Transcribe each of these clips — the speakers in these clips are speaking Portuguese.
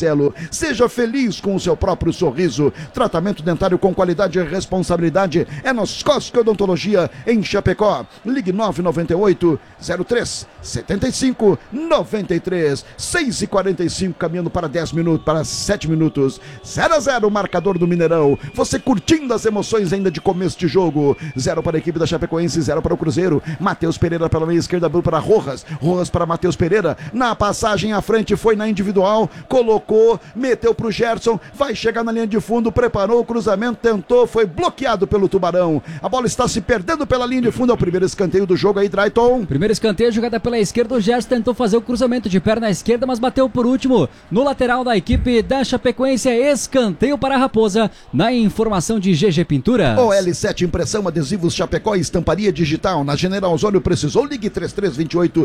Marcelo. Seja feliz com o seu próprio sorriso. Tratamento dentário com qualidade e responsabilidade é Noscosco Odontologia em Chapecó. Ligue 998 03 75 93 6h45, caminhando para 10 minutos, para 7 minutos. 0-0 o marcador do Mineirão. Você curtindo as emoções ainda de começo de jogo. 0 para a equipe da Chapecoense, 0 para o Cruzeiro. Matheus Pereira pela meia esquerda, abriu para Rojas. Rojas para Matheus Pereira. Na passagem à frente, foi na individual. Colocou, meteu para o Gerson. Vai chegar na linha de fundo, preparou o cruzamento, tentou, foi bloqueado pelo Tubarão. A bola está se perdendo pela linha de fundo. É o primeiro escanteio do jogo aí, Drayton. Primeiro escanteio, jogada pela esquerda. O Gerson tentou fazer o cruzamento de perna esquerda, mas bateu por último no lateral da equipe da Chapecoense. É escanteio para a Raposa, na informação de GG Pintura. OL7 Impressão, adesivos Chapecó, estamparia digital. Na General Osório precisou, ligue 3328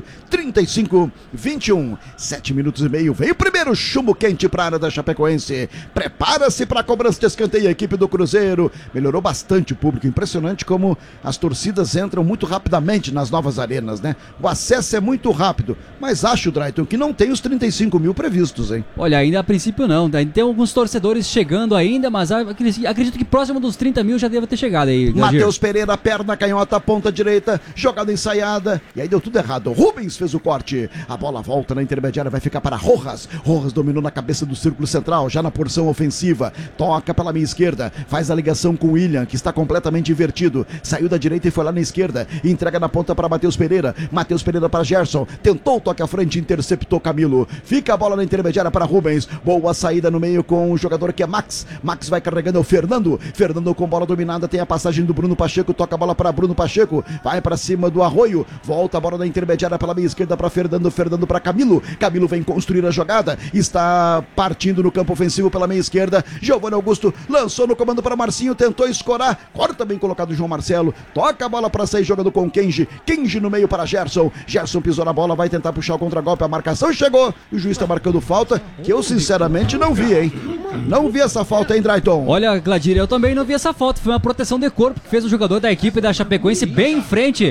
3521. 7 minutos e meio, vem o primeiro chumbo quente para a área da Chapecoense. Prepara-se para a cobrança de escanteio. A equipe do Cruzeiro melhorou bastante o público. Impressionante como as torcidas entram muito rapidamente nas novas arenas, né? O acesso é muito rápido, mas acho, Drayton, que não tem os 35 mil previstos, hein? Olha, ainda a princípio não, tem alguns torcedores chegando ainda, mas acredito que próximo dos 30 mil já deve ter chegado aí. Matheus Pereira, perna canhota, ponta direita, jogada ensaiada, e aí deu tudo errado. Rubens fez o corte, a bola volta na intermediária, vai ficar para Rojas. Rojas dominou na cabeça do círculo central, já na porção ofensiva, toca pela minha esquerda, faz a ligação com o William, que está completamente invertido, saiu da direita e foi lá na esquerda, entrega na ponta para Matheus Pereira para Gerson, tentou o toque à frente, interceptou Camilo, fica a bola na intermediária para Rubens, boa saída no meio com o jogador que é Max vai carregando, é o Fernando com bola dominada, tem a passagem do Bruno Pacheco, toca a bola para Bruno Pacheco, vai para cima do Arroio, volta a bola na intermediária pela meia esquerda para Fernando para Camilo vem construir a jogada, está partindo no campo ofensivo pela meia esquerda, Giovanni Augusto lançou no comando para Marcinho, tentou escorar, corta bem colocado João Marcelo, toca a bola para sair jogando com Kenji no meio para Gerson pisou na bola, vai tentar puxar o contragolpe, a marcação chegou, e o juiz está marcando falta, que eu sinceramente não vi, hein? Não vi essa falta, hein, Drayton? Olha, Gladir, eu também não vi essa falta, foi uma proteção de corpo que fez o jogador da equipe da Chapecoense bem em frente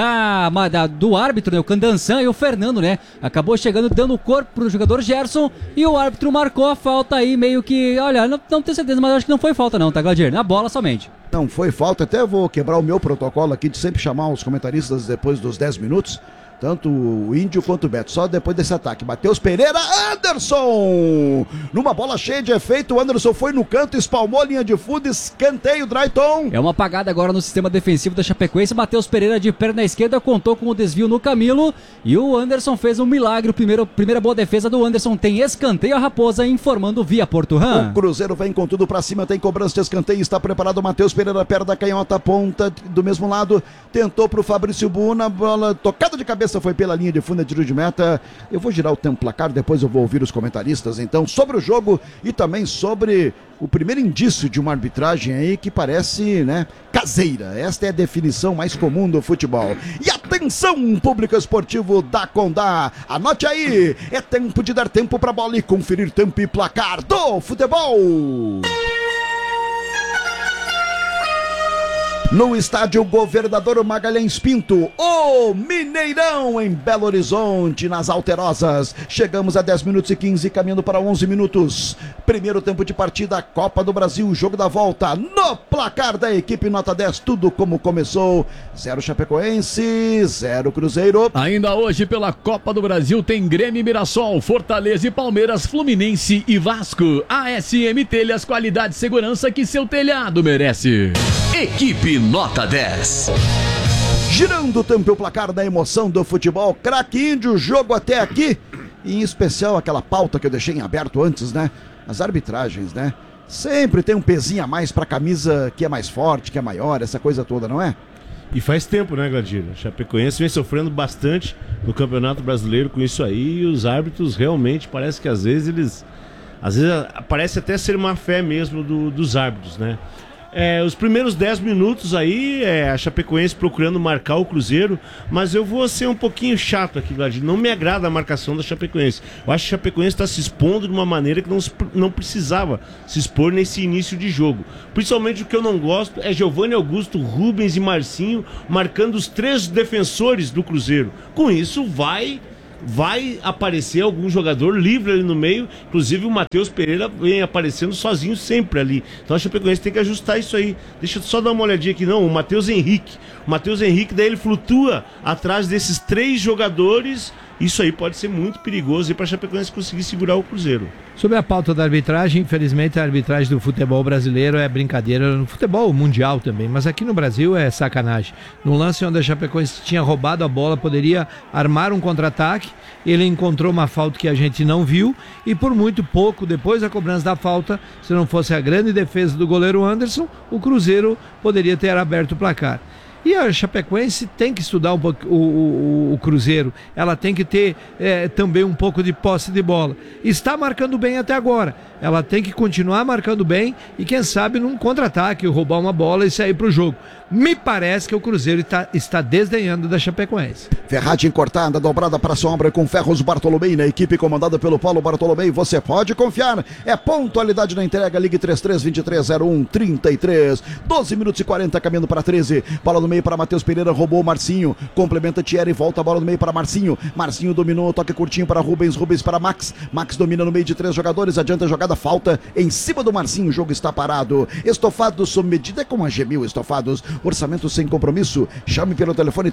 do árbitro, né, o Candansan e o Fernando, né? Acabou chegando, dando o corpo pro jogador Gerson, e o árbitro marcou a falta aí, meio que, olha, não tenho certeza, mas acho que não foi falta não, tá, Gladir? Na bola somente. Não foi falta, até vou quebrar o meu protocolo aqui de sempre chamar os comentaristas depois dos 10 minutos, tanto o Índio quanto o Beto, só depois desse ataque. Matheus Pereira, Anderson! Numa bola cheia de efeito, o Anderson foi no canto, espalmou a linha de fundo, escanteio, Drayton. É uma apagada agora no sistema defensivo da Chapecoense. Matheus Pereira de perna esquerda contou com o desvio no Camilo e o Anderson fez um milagre. Primeira boa defesa do Anderson, tem escanteio a Raposa, informando via Porto Ram. O Cruzeiro vem com tudo pra cima, tem cobrança de escanteio, está preparado o Matheus Pereira, perna canhota, ponta do mesmo lado, tentou pro Fabrício Buna, bola tocada de cabeça, foi pela linha de fundo, de tiro de meta. Eu vou girar o tempo placar, depois eu vou ouvir os comentaristas então sobre o jogo e também sobre o primeiro indício de uma arbitragem aí que parece, né, caseira. Esta é a definição mais comum do futebol. E atenção, público esportivo da Condá, anote aí, é tempo de dar tempo pra bola e conferir tempo e placar do futebol. No estádio Governador Magalhães Pinto, o Mineirão em Belo Horizonte, nas Alterosas. Chegamos a 10 minutos e 15, caminhando para 11 minutos. Primeiro tempo de partida, Copa do Brasil, jogo da volta. No placar da equipe nota 10, tudo como começou. 0 Chapecoense, 0 Cruzeiro. Ainda hoje pela Copa do Brasil tem Grêmio e Mirassol, Fortaleza e Palmeiras, Fluminense e Vasco. ASM Telhas, qualidade e segurança que seu telhado merece. Equipe nota 10. Girando o tempo e o placar da emoção do futebol. Craque Índio, jogo até aqui. E em especial aquela pauta que eu deixei em aberto antes, né? As arbitragens, né? Sempre tem um pezinho a mais pra camisa que é mais forte, que é maior, essa coisa toda, não é? E faz tempo, né, Gladir? A Chapecoense vem sofrendo bastante no Campeonato Brasileiro com isso aí. E os árbitros realmente parece que às vezes parece até ser má fé mesmo dos árbitros, né? Os primeiros 10 minutos aí, a Chapecoense procurando marcar o Cruzeiro, mas eu vou ser um pouquinho chato aqui, Gladir. Não me agrada a marcação da Chapecoense. Eu acho que a Chapecoense está se expondo de uma maneira que não precisava se expor nesse início de jogo. Principalmente o que eu não gosto é Giovanni Augusto, Rubens e Marcinho marcando os 3 defensores do Cruzeiro. Com isso vai vai aparecer algum jogador livre ali no meio, inclusive o Matheus Pereira vem aparecendo sozinho sempre ali. Então a Chapecoense tem que ajustar isso aí. Deixa eu só dar uma olhadinha aqui, não, o Matheus Henrique, daí ele flutua atrás desses 3 jogadores. Isso aí pode ser muito perigoso para a Chapecoense conseguir segurar o Cruzeiro. Sobre a pauta da arbitragem, infelizmente a arbitragem do futebol brasileiro é brincadeira, no futebol mundial também, mas aqui no Brasil é sacanagem. No lance onde a Chapecoense tinha roubado a bola, poderia armar um contra-ataque, ele encontrou uma falta que a gente não viu e por muito pouco, depois da cobrança da falta, se não fosse a grande defesa do goleiro Anderson, o Cruzeiro poderia ter aberto o placar. E a Chapecoense tem que estudar um pouco o Cruzeiro, ela tem que ter também um pouco de posse de bola. Está marcando bem até agora, ela tem que continuar marcando bem e quem sabe num contra-ataque, roubar uma bola e sair para o jogo. Me parece que o Cruzeiro está desdenhando da Chapecoense. Ferragem cortada, dobrada para sombra com Ferros Bartolomei, na equipe comandada pelo Paulo Bartolomei, você pode confiar, é pontualidade na entrega, ligue 33-23-01-33, 12 minutos e 40, caminhando para 13, bola no meio para Matheus Pereira, roubou o Marcinho, complementa Thierry, volta a bola no meio para Marcinho dominou, toque curtinho para Rubens para Max domina no meio de 3 jogadores, adianta a jogada, falta em cima do Marcinho, o jogo está parado. Estofados sob medida, é como a Gemil Estofados, orçamento sem compromisso, chame pelo telefone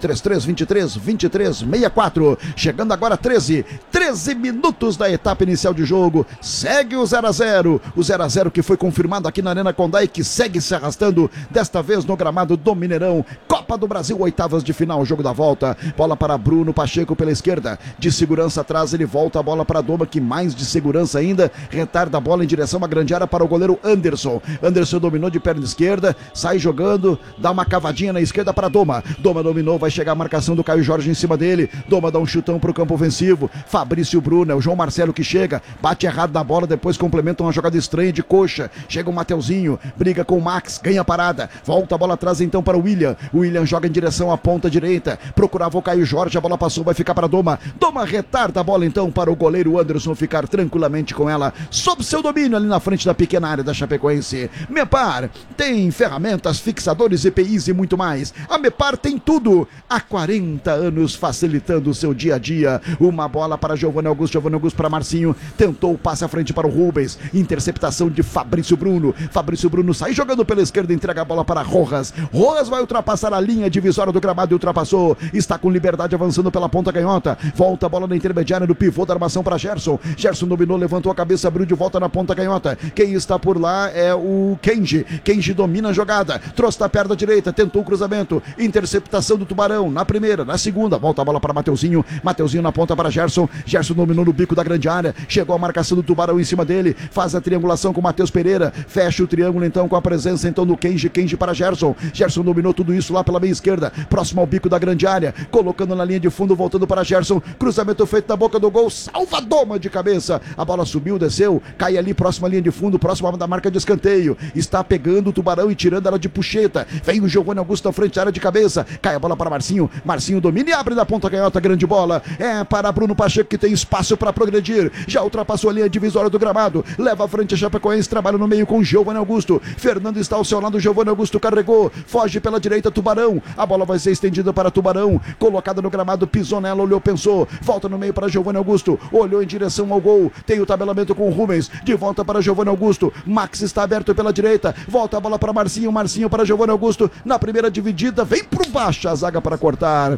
33-23-23-64, chegando agora 13 minutos da etapa inicial de jogo, segue o 0-0, o 0-0 que foi confirmado aqui na Arena Condá e que segue se arrastando, desta vez no gramado do Mineirão. Copa do Brasil, oitavas de final, jogo da volta, bola para Bruno Pacheco pela esquerda, de segurança atrás, ele volta a bola para Doma, que mais de segurança ainda, retarda a bola em direção à grande área para o goleiro Anderson dominou de perna esquerda, sai jogando, dá uma cavadinha na esquerda para Doma dominou, vai chegar a marcação do Caio Jorge em cima dele, Doma dá um chutão para o campo ofensivo, Fabrício Bruno, é o João Marcelo que chega, bate errado na bola, depois complementa uma jogada estranha de coxa, chega o Mateuzinho, briga com o Max, ganha a parada, volta a bola atrás então para o William joga em direção à ponta direita, procurava o Caio Jorge, a bola passou, vai ficar para Doma retarda a bola então para o goleiro Anderson ficar tranquilamente com ela, sob seu domínio ali na frente da pequena área da Chapecoense. Mepar tem ferramentas, fixadores, EPIs e muito mais. A Mepar tem tudo, há 40 anos facilitando o seu dia a dia. Uma bola para Giovanni Augusto para Marcinho, tentou o passe à frente para o Rubens, interceptação de Fabrício Bruno sai jogando pela esquerda, entrega a bola para Rojas vai ultrapassar a linha divisória do gramado e ultrapassou, está com liberdade avançando pela ponta canhota, volta a bola na intermediária do pivô da armação para Gerson dominou, levantou a cabeça, abriu de volta na ponta canhota, quem está por lá é o Kenji domina a jogada, trouxe da perna direita, tentou o cruzamento, interceptação do Tubarão, na primeira, na segunda, volta a bola para Mateuzinho na ponta para Gerson dominou no bico da grande área, chegou a marcação do Tubarão em cima dele, faz a triangulação com o Matheus Pereira, fecha o triângulo então com a presença então do Kenji para Gerson dominou tudo isso lá pela meia esquerda, próximo ao bico da grande área, colocando na linha de fundo, voltando para Gerson, cruzamento feito na boca do gol, salva Doma de cabeça, a bola subiu, desceu, cai ali próxima à linha de fundo, próximo da marca de escanteio, está pegando o Tubarão e tirando ela de puxeta, vem o Giovanni Augusto na frente, área de cabeça, cai a bola para Marcinho domina e abre da ponta canhota, grande bola, é para Bruno Pacheco que tem espaço para progredir, já ultrapassou a linha divisória do gramado, leva à frente a Chapecoense, trabalha no meio com Giovanni Augusto, Fernando está ao seu lado, Giovanni Augusto carregou, foge pela direita Tubarão, a bola vai ser estendida para Tubarão, colocada no gramado, pisou nela, olhou, pensou, volta no meio para Giovanni Augusto, olhou em direção ao gol, tem o tabelamento com o Rubens, de volta para Giovanni Augusto, Max está aberto pela direita, volta a bola para Marcinho para Giovanni Augusto, na primeira dividida, vem por baixo a zaga para cortar.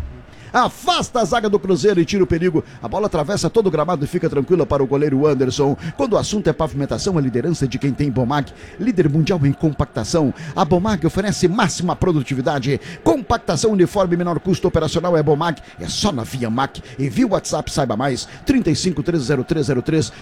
Afasta a zaga do Cruzeiro e tira o perigo. A bola atravessa todo o gramado e fica tranquila para o goleiro Anderson. Quando o assunto é pavimentação, a liderança de quem tem Bomag, líder mundial em compactação. A Bomag oferece máxima produtividade. Compactação uniforme, menor custo operacional é Bomag. É só na ViaMac. Envie o WhatsApp, saiba mais. 35-30303,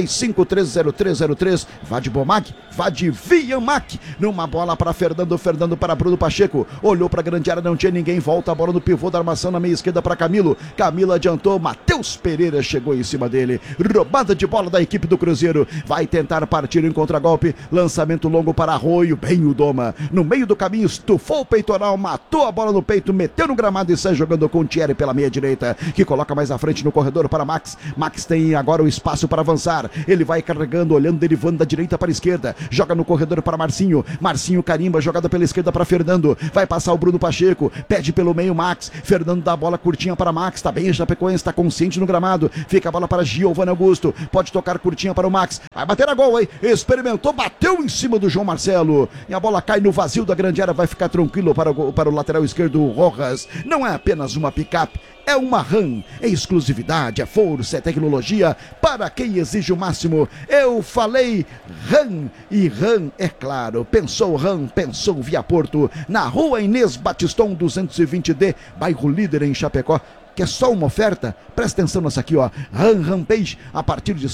35-30303. Vá de Bomag, vá de ViaMac. Numa bola para Fernando para Bruno Pacheco. Olhou para a grande área, não tinha ninguém. Volta a bola no pivô da armação na meia esquerda para Camilo adiantou, Matheus Pereira chegou em cima dele, roubada de bola da equipe do Cruzeiro, vai tentar partir em contragolpe, lançamento longo para Arroio, bem o Doma, no meio do caminho, estufou o peitoral, matou a bola no peito, meteu no gramado e sai jogando com o Thierry pela meia direita, que coloca mais à frente no corredor para Max tem agora o espaço para avançar, ele vai carregando, olhando, derivando da direita para a esquerda, joga no corredor para Marcinho carimba, jogada pela esquerda para Fernando, vai passar o Bruno Pacheco, pede pelo meio Max, Fernando dá a bola bola curtinha para Max, tá bem, Chapecoense, tá consciente no gramado, fica a bola para Giovanni Augusto, pode tocar curtinha para o Max, vai bater a gol, hein? Experimentou, bateu em cima do João Marcelo, e a bola cai no vazio da grande área, vai ficar tranquilo para o lateral esquerdo, Rojas. Não é apenas uma picape, é uma RAM, é exclusividade, é força, é tecnologia para quem exige o máximo. Eu falei RAM, e RAM, é claro, pensou RAM, pensou Via Porto, na rua Inês Batiston 220D, bairro Líder em Chapecó. Que é só uma oferta? Presta atenção nessa aqui, ó. Rampage, a partir de R$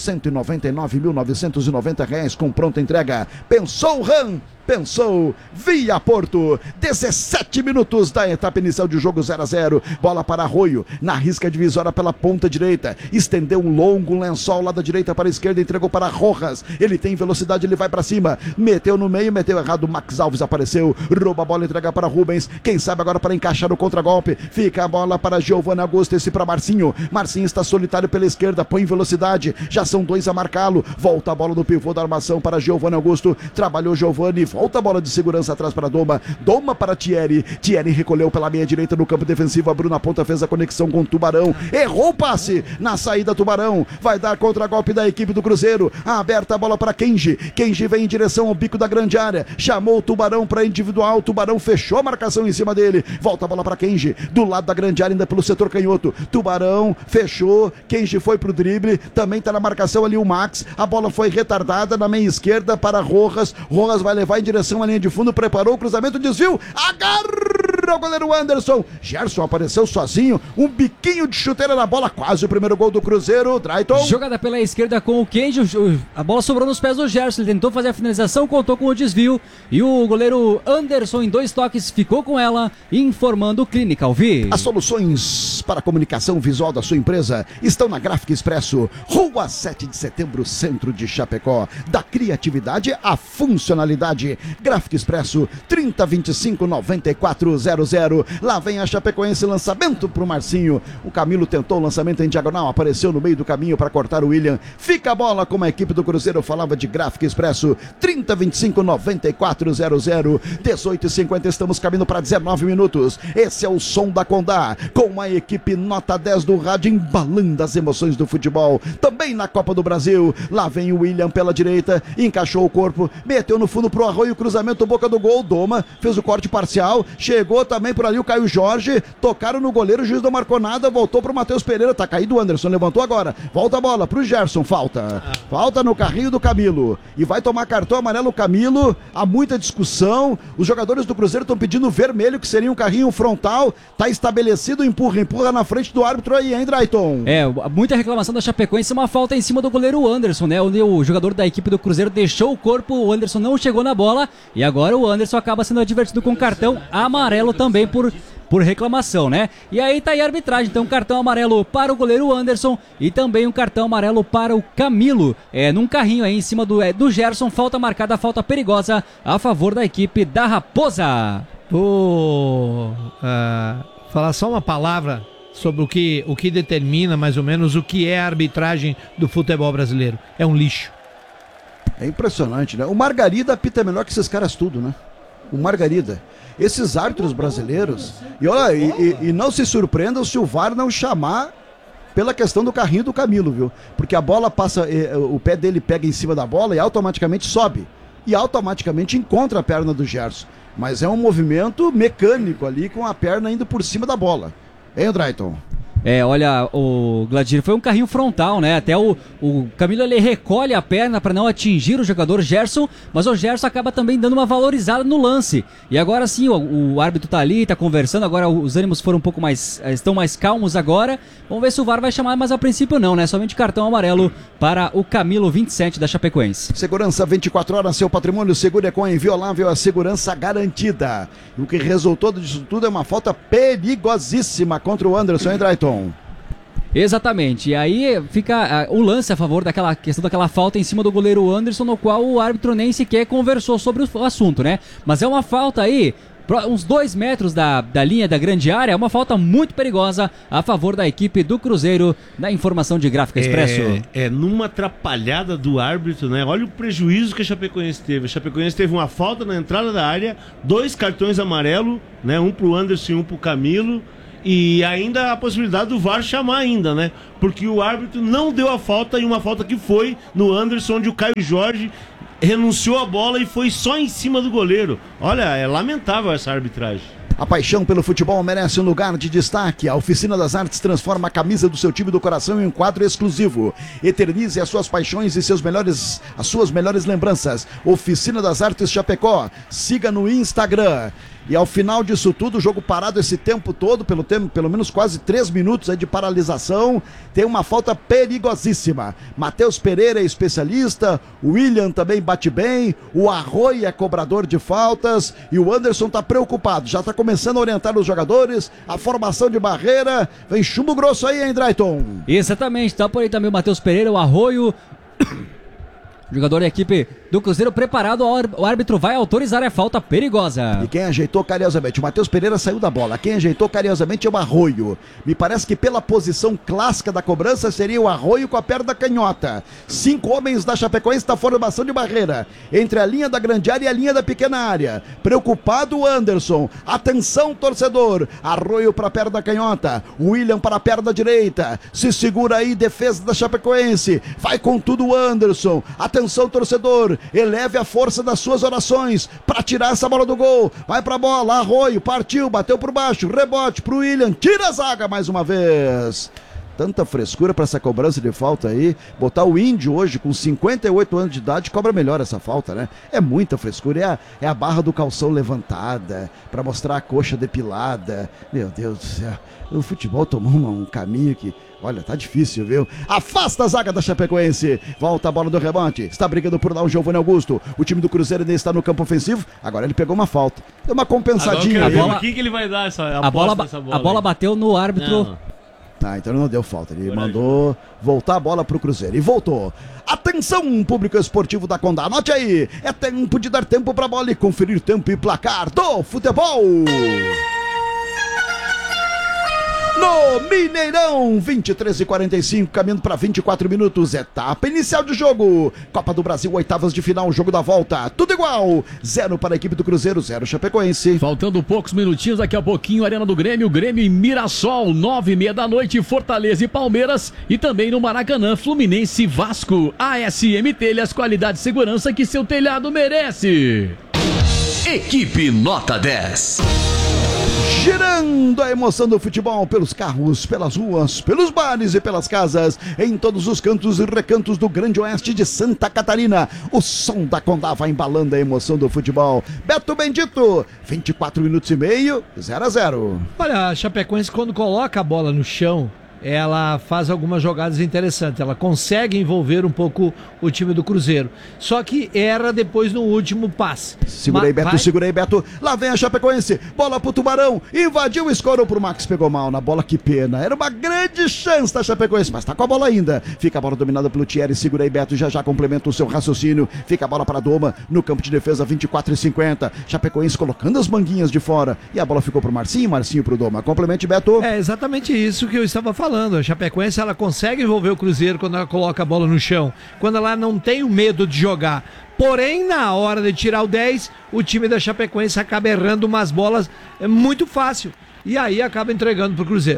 199.990 com pronta entrega. Pensou RAM? Pensou Via Porto. 17 minutos da etapa inicial de jogo, 0-0. Bola para Arroio, na risca divisória pela ponta direita. Estendeu um longo lençol lá da direita para a esquerda, entregou para Rojas. Ele tem velocidade, ele vai para cima. Meteu no meio, meteu errado. Max Alves apareceu. Rouba a bola, entrega para Rubens. Quem sabe agora para encaixar o contragolpe. Fica a bola para Giovanni Augusto, esse para Marcinho. Marcinho está solitário pela esquerda, põe velocidade. Já são dois a marcá-lo. Volta a bola do pivô da armação para Giovanni Augusto. Trabalhou Giovanni. Volta a bola de segurança atrás para Doma. Doma para Thierry. Thierry recolheu pela meia direita no campo defensivo. A Bruna Ponta fez a conexão com o Tubarão. Errou o passe na saída. Tubarão vai dar contra-golpe da equipe do Cruzeiro. Aberta a bola para Kenji. Kenji vem em direção ao bico da grande área. Chamou o Tubarão para individual. Tubarão fechou a marcação em cima dele. Volta a bola para Kenji. Do lado da grande área, ainda pelo setor canhoto. Tubarão fechou. Kenji foi pro drible. Também tá na marcação ali o Max. A bola foi retardada na meia esquerda para Rojas. Rojas vai levar em direção à linha de fundo. Preparou o cruzamento, desvio. Agarra o goleiro Anderson. Gerson apareceu sozinho. Um biquinho de chuteira na bola. Quase o primeiro gol do Cruzeiro. Drayton. Jogada pela esquerda com o Kenji. A bola sobrou nos pés do Gerson. Ele tentou fazer a finalização, contou com o desvio. E o goleiro Anderson, em 2 toques, ficou com ela, informando o Clínica Alvi. As soluções para a comunicação visual da sua empresa estão na Gráfica Expresso, Rua 7 de Setembro, centro de Chapecó. Da criatividade à funcionalidade. Gráfica Expresso, 3025-9400. Lá vem a Chapecoense, lançamento para o Marcinho. O Camilo tentou o lançamento em diagonal, apareceu no meio do caminho para cortar o William. Fica a bola com a equipe do Cruzeiro, falava de Gráfica Expresso, 3025-9400. 18h50, estamos caminhando para 19 minutos. Esse é o som da Condá, com a equipe nota 10 do rádio, embalando as emoções do futebol. Também na Copa do Brasil. Lá vem o William pela direita, encaixou o corpo, meteu no fundo pro Arroio, cruzamento, boca do gol. Doma fez o corte parcial, chegou também por ali o Caio Jorge, tocaram no goleiro, o juiz não marcou nada, voltou pro Matheus Pereira, tá caído o Anderson, levantou agora, volta a bola pro Gerson, falta no carrinho do Camilo, e vai tomar cartão amarelo o Camilo. Há muita discussão, os jogadores do Cruzeiro estão pedindo vermelho, que seria um carrinho frontal, tá estabelecido, empurra na frente do árbitro aí, hein, Drayton? Muita reclamação da Chapecoense, uma falta em cima do goleiro Anderson, né? O jogador da equipe do Cruzeiro deixou o corpo, o Anderson não chegou na bola, e agora o Anderson acaba sendo advertido com cartão amarelo também por reclamação, né? E aí tá aí a arbitragem, então cartão amarelo para o goleiro Anderson e também um cartão amarelo para o Camilo, num carrinho aí em cima do Gerson, falta marcada, falta perigosa a favor da equipe da Raposa. Vou falar só uma palavra sobre o que determina mais ou menos o que é a arbitragem do futebol brasileiro. É um lixo. É impressionante, né? O Margarida apita melhor que esses caras tudo, né? O Margarida. Esses árbitros brasileiros, e não se surpreendam se o VAR não chamar pela questão do carrinho do Camilo, viu? Porque a bola passa, o pé dele pega em cima da bola e automaticamente sobe. E automaticamente encontra a perna do Gerson. Mas é um movimento mecânico ali, com a perna indo por cima da bola. Hein, Drayton? Olha, o Gladir, foi um carrinho frontal, né? Até o Camilo, ele recolhe a perna para não atingir o jogador Gerson, mas o Gerson acaba também dando uma valorizada no lance. E agora sim, o árbitro tá ali, tá conversando, agora os ânimos foram um pouco mais, estão mais calmos agora. Vamos ver se o VAR vai chamar, mas a princípio não, né? Somente cartão amarelo para o Camilo, 27 da Chapecoense. Segurança 24 horas, seu patrimônio seguro é com a Inviolável, a segurança garantida. E o que resultou disso tudo é uma falta perigosíssima contra o Anderson, hein, Drayton? Exatamente, e aí fica o lance a favor daquela questão daquela falta em cima do goleiro Anderson, no qual o árbitro nem sequer conversou sobre o assunto, né? Mas é uma falta aí, uns 2 metros da linha da grande área, é uma falta muito perigosa a favor da equipe do Cruzeiro, na informação de Gráfica Expresso. Numa atrapalhada do árbitro, né? Olha o prejuízo que a Chapecoense teve. A Chapecoense teve uma falta na entrada da área, 2 cartões amarelos, né? Um pro Anderson e um pro Camilo. E ainda a possibilidade do VAR chamar ainda, né? Porque o árbitro não deu a falta, e uma falta que foi no Anderson, onde o Caio Jorge renunciou a bola e foi só em cima do goleiro. Olha, é lamentável essa arbitragem. A paixão pelo futebol merece um lugar de destaque. A Oficina das Artes transforma a camisa do seu time do coração em um quadro exclusivo. Eternize as suas paixões e as suas melhores lembranças. Oficina das Artes Chapecó. Siga no Instagram. E ao final disso tudo, o jogo parado esse tempo todo, pelo menos quase 3 minutos aí de paralisação, tem uma falta perigosíssima. Matheus Pereira é especialista, o William também bate bem, o Arroio é cobrador de faltas e o Anderson tá preocupado, já tá começando a orientar os jogadores, a formação de barreira, vem chumbo grosso aí, hein, Drayton? Exatamente, tá por aí também o Matheus Pereira, o Arroio... Jogador da equipe do Cruzeiro preparado, o árbitro vai autorizar a falta perigosa. E quem ajeitou carinhosamente, o Matheus Pereira saiu da bola, quem ajeitou carinhosamente é o Arroio. Me parece que pela posição clássica da cobrança seria o Arroio com a perna canhota. 5 homens da Chapecoense da formação de barreira, entre a linha da grande área e a linha da pequena área. Preocupado o Anderson, atenção torcedor, Arroio para a perna canhota, William para a perna direita, se segura aí defesa da Chapecoense, vai com tudo o Anderson, atenção torcedor, eleve a força das suas orações para tirar essa bola do gol, vai pra bola, Arroio, partiu, bateu por baixo, rebote pro William, tira a zaga mais uma vez. Tanta frescura para essa cobrança de falta aí, botar o Índio hoje com 58 anos de idade cobra melhor essa falta, né? É muita frescura, é a barra do calção levantada para mostrar a coxa depilada, meu Deus do céu, o futebol tomou um caminho que, olha, tá difícil, viu? Afasta a zaga da Chapecoense. Volta a bola do rebote. Está brigando por lá o Giovanni Augusto. O time do Cruzeiro ainda está no campo ofensivo. Agora ele pegou uma falta. Deu uma compensadinha. O que ele vai dar a bola bateu no árbitro. Ah, então não deu falta. Ele mandou voltar a bola pro Cruzeiro. E voltou. Atenção, público esportivo da Condá. Anote aí. É tempo de dar tempo pra bola e conferir tempo e placar do futebol. No Mineirão, 23h45, caminhando para 24 minutos, etapa inicial de jogo. Copa do Brasil, oitavas de final, jogo da volta, tudo igual. 0 para a equipe do Cruzeiro, 0 Chapecoense. Faltando poucos minutinhos, daqui a pouquinho, Arena do Grêmio, Grêmio em Mirassol, 9h30 da noite, Fortaleza e Palmeiras. E também no Maracanã, Fluminense e Vasco. ASM Telhas, qualidade e segurança que seu telhado merece. Equipe Nota 10. Girando a emoção do futebol pelos carros, pelas ruas, pelos bares e pelas casas, em todos os cantos e recantos do Grande Oeste de Santa Catarina. O som da Condá vai embalando a emoção do futebol. Beto Bendito, 24 minutos e meio, 0-0. Olha, a Chapecoense, quando coloca a bola no chão, ela faz algumas jogadas interessantes, ela consegue envolver um pouco o time do Cruzeiro, só que erra depois no último passe. Segura aí, Beto, segura aí, Beto, lá vem a Chapecoense, bola pro Tubarão, invadiu, escorou pro Max, pegou mal na bola, que pena, era uma grande chance da Chapecoense, mas tá com a bola ainda, fica a bola dominada pelo Thierry, segura aí, Beto, já complementa o seu raciocínio, fica a bola pra Doma, no campo de defesa, 24h50, Chapecoense colocando as manguinhas de fora, e a bola ficou pro Marcinho pro Doma, complemente, Beto. É exatamente isso que eu estava falando. A Chapecoense, ela consegue envolver o Cruzeiro quando ela coloca a bola no chão, quando ela não tem o medo de jogar. Porém, na hora de tirar o 10, o time da Chapecoense acaba errando umas bolas muito fácil. E aí acaba entregando pro Cruzeiro.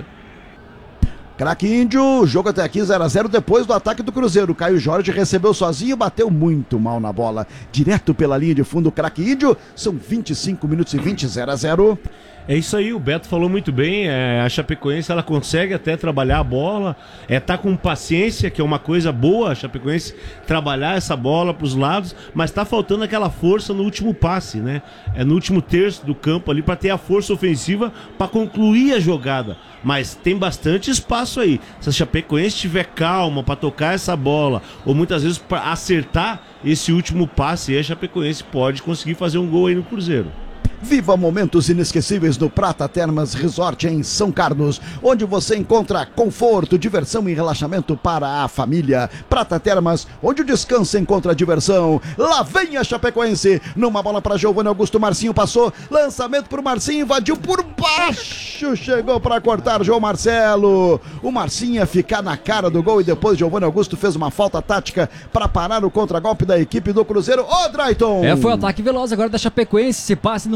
Craque Índio, jogo até aqui 0-0 depois do ataque do Cruzeiro. Caio Jorge recebeu sozinho e bateu muito mal na bola. Direto pela linha de fundo, craque Índio. São 25 minutos e 20, 0-0. É isso aí, o Beto falou muito bem, a Chapecoense ela consegue até trabalhar a bola, tá com paciência, que é uma coisa boa, a Chapecoense trabalhar essa bola para os lados, mas tá faltando aquela força no último passe, né? No último terço do campo ali, para ter a força ofensiva para concluir a jogada, mas tem bastante espaço aí. Se a Chapecoense tiver calma para tocar essa bola, ou muitas vezes para acertar esse último passe, a Chapecoense pode conseguir fazer um gol aí no Cruzeiro. Viva momentos inesquecíveis no Prata Termas Resort em São Carlos, onde você encontra conforto, diversão e relaxamento para a família. Prata Termas, onde o descanso encontra diversão. Lá vem a Chapecoense, numa bola para Giovanni Augusto, Marcinho passou, lançamento para o Marcinho, invadiu por baixo, chegou para cortar João Marcelo. O Marcinho ia ficar na cara do gol e depois Giovanni Augusto fez uma falta tática para parar o contragolpe da equipe do Cruzeiro. Ô, Drayton! Foi o ataque veloz agora da Chapecoense, se passe no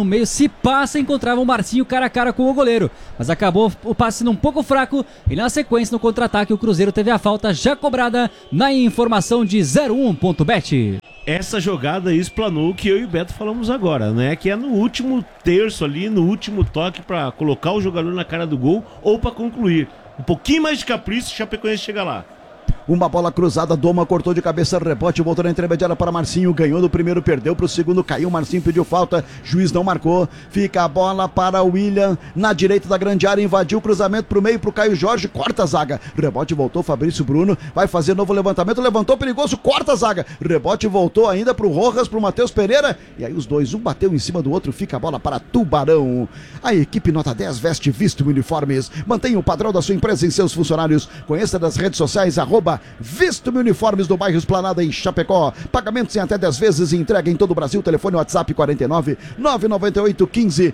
meio, se passa, encontrava o Marcinho cara a cara com o goleiro. Mas acabou o passe sendo um pouco fraco e na sequência, no contra-ataque, o Cruzeiro teve a falta já cobrada na informação de 01.bet. Essa jogada explanou o que eu e o Beto falamos agora, né? Que é no último terço ali, no último toque pra colocar o jogador na cara do gol ou pra concluir. Um pouquinho mais de capricho, o Chapecoense chega lá. Uma bola cruzada, Doma cortou de cabeça, rebote, voltou na intermediária para Marcinho, ganhou do primeiro, perdeu para o segundo, caiu, Marcinho pediu falta, juiz não marcou, fica a bola para o William, na direita da grande área, invadiu o cruzamento para o meio, para o Caio Jorge, corta a zaga, rebote voltou, Fabrício Bruno, vai fazer novo levantamento, levantou, perigoso, corta a zaga, rebote voltou ainda para o Rojas, para o Matheus Pereira, e aí os dois, um bateu em cima do outro, fica a bola para Tubarão. A equipe Nota 10 veste Visto Uniformes, mantenha o padrão da sua empresa em seus funcionários, conheça das redes sociais, Visto-me Uniformes do bairro Esplanada em Chapecó. Pagamentos em até 10 vezes e entrega em todo o Brasil. Telefone WhatsApp 49 998 15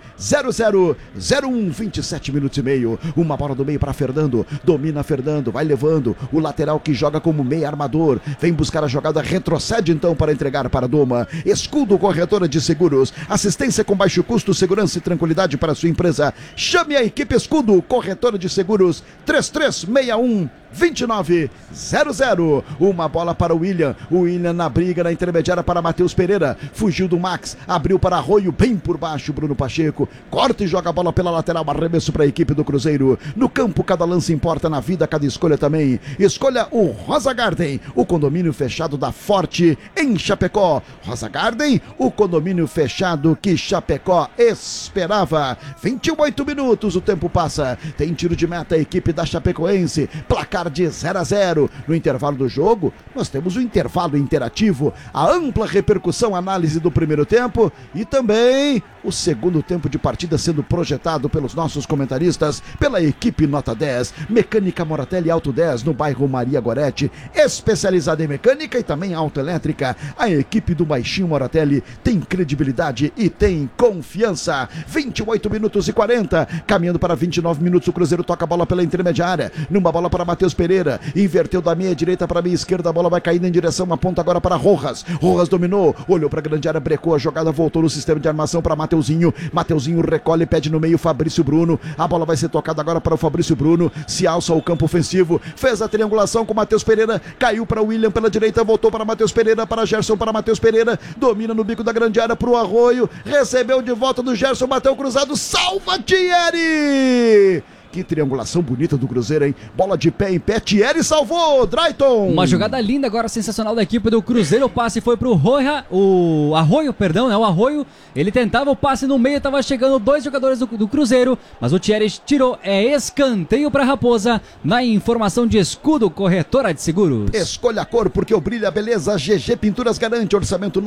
0001, 27 minutos e meio. Uma bola do meio para Fernando. Domina Fernando, vai levando. O lateral que joga como meio armador. Vem buscar a jogada, retrocede então para entregar para Doma. Escudo Corretora de Seguros. Assistência com baixo custo, segurança e tranquilidade para a sua empresa. Chame a equipe Escudo Corretora de Seguros 3361 2900. Uma bola para o William na briga na intermediária para Matheus Pereira, fugiu do Max, abriu para Arroio, bem por baixo Bruno Pacheco, corta e joga a bola pela lateral, arremesso para a equipe do Cruzeiro. No campo cada lance importa, na vida cada escolha também. Escolha o Rosa Garden, o condomínio fechado da Forte em Chapecó. Rosa Garden, o condomínio fechado que Chapecó esperava. 28 minutos, o tempo passa, tem tiro de meta a equipe da Chapecoense, placar de 0-0. No intervalo do jogo, nós temos o intervalo interativo, a ampla repercussão, análise do primeiro tempo e também o segundo tempo de partida sendo projetado pelos nossos comentaristas, pela equipe Nota 10, Mecânica Moratelli Auto 10, no bairro Maria Goretti, especializada em mecânica e também autoelétrica. A equipe do Baixinho Moratelli tem credibilidade e tem confiança. 28 minutos e 40, caminhando para 29 minutos, o Cruzeiro toca a bola pela intermediária, numa bola para Matheus Pereira, inverteu da meia direita para a meia esquerda, a bola vai caindo em direção, aponta agora para Rojas dominou, olhou para a grande área, brecou a jogada, voltou no sistema de armação para Mateuzinho recolhe, pede no meio Fabrício Bruno, a bola vai ser tocada agora para o Fabrício Bruno, se alça o campo ofensivo, fez a triangulação com Matheus Pereira, caiu para o William pela direita, voltou para Matheus Pereira, para Gerson, para Matheus Pereira, domina no bico da grande área para o Arroio, recebeu de volta do Gerson, bateu cruzado, salva Thierry! Que triangulação bonita do Cruzeiro, hein? Bola de pé em pé, Thierry salvou, Drayton! Uma jogada linda agora, sensacional da equipe do Cruzeiro, o passe foi pro Arroio, o Arroio, ele tentava o passe no meio, tava chegando dois jogadores do Cruzeiro, mas o Thierry tirou, escanteio pra Raposa, na informação de Escudo Corretora de Seguros. Escolha a cor, porque o brilho, a beleza, GG Pinturas garante, orçamento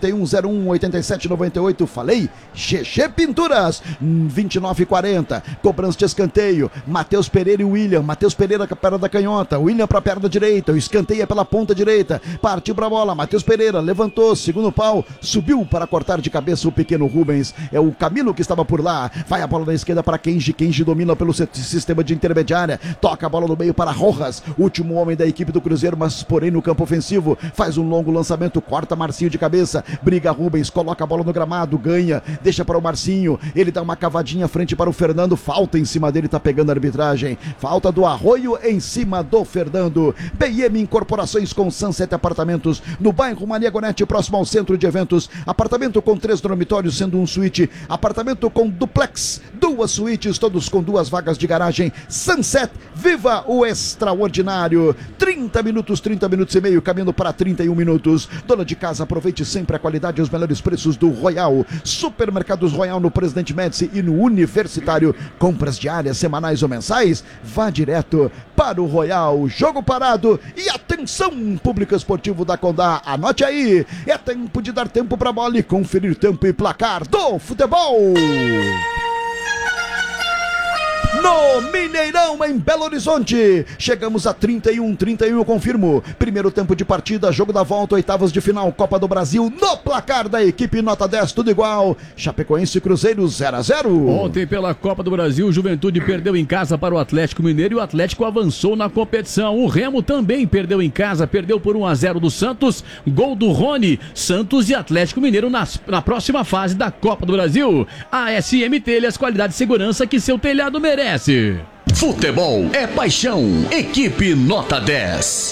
991-01-8798, falei, GG Pinturas, 29,40, cobrança de escanteio, Matheus Pereira e William, Matheus Pereira com a perna da canhota, William para a perna direita, o escanteio é pela ponta direita, partiu para a bola, Matheus Pereira levantou, segundo pau, subiu para cortar de cabeça o pequeno Rubens, é o Camilo que estava por lá, vai a bola na esquerda para Kenji domina pelo sistema de intermediária, toca a bola no meio para Rojas, último homem da equipe do Cruzeiro, mas porém no campo ofensivo, faz um longo lançamento, corta Marcinho de cabeça, briga Rubens, coloca a bola no gramado, ganha, deixa para o Marcinho, ele dá uma cavadinha frente para o Fernando, falta em cima dele, tá pegando a arbitragem, falta do Arroio em cima do Fernando. BM Incorporações com Sunset Apartamentos, no bairro Maria Goretti, próximo ao centro de eventos, apartamento com 3 dormitórios, sendo um suíte, apartamento com duplex, 2 suítes, todos com 2 vagas de garagem. Sunset, viva o extraordinário. 30 minutos e meio, caminhando para 31 minutos. Dona de casa, aproveite sempre a qualidade e os melhores preços do Royal. Supermercados Royal no Presidente Médici e no Universitário. Compras diárias, semanais ou mensais, vá direto para o Royal. Jogo parado e atenção, público esportivo da Condá, anote aí, é tempo de dar tempo para a bola e conferir tempo e placar do futebol. no Mineirão, em Belo Horizonte. Chegamos a 31, eu confirmo. Primeiro tempo de partida, jogo da volta, oitavas de final, Copa do Brasil, no placar da equipe nota 10, tudo igual. Chapecoense e Cruzeiro 0-0. Ontem pela Copa do Brasil, o Juventude perdeu em casa para o Atlético Mineiro e o Atlético avançou na competição. O Remo também perdeu em casa, perdeu por 1-0 do Santos, gol do Rony. Santos e Atlético Mineiro na próxima fase da Copa do Brasil. A SM Telhas, qualidade e segurança que seu telhado merece. Futebol é paixão. Equipe nota 10.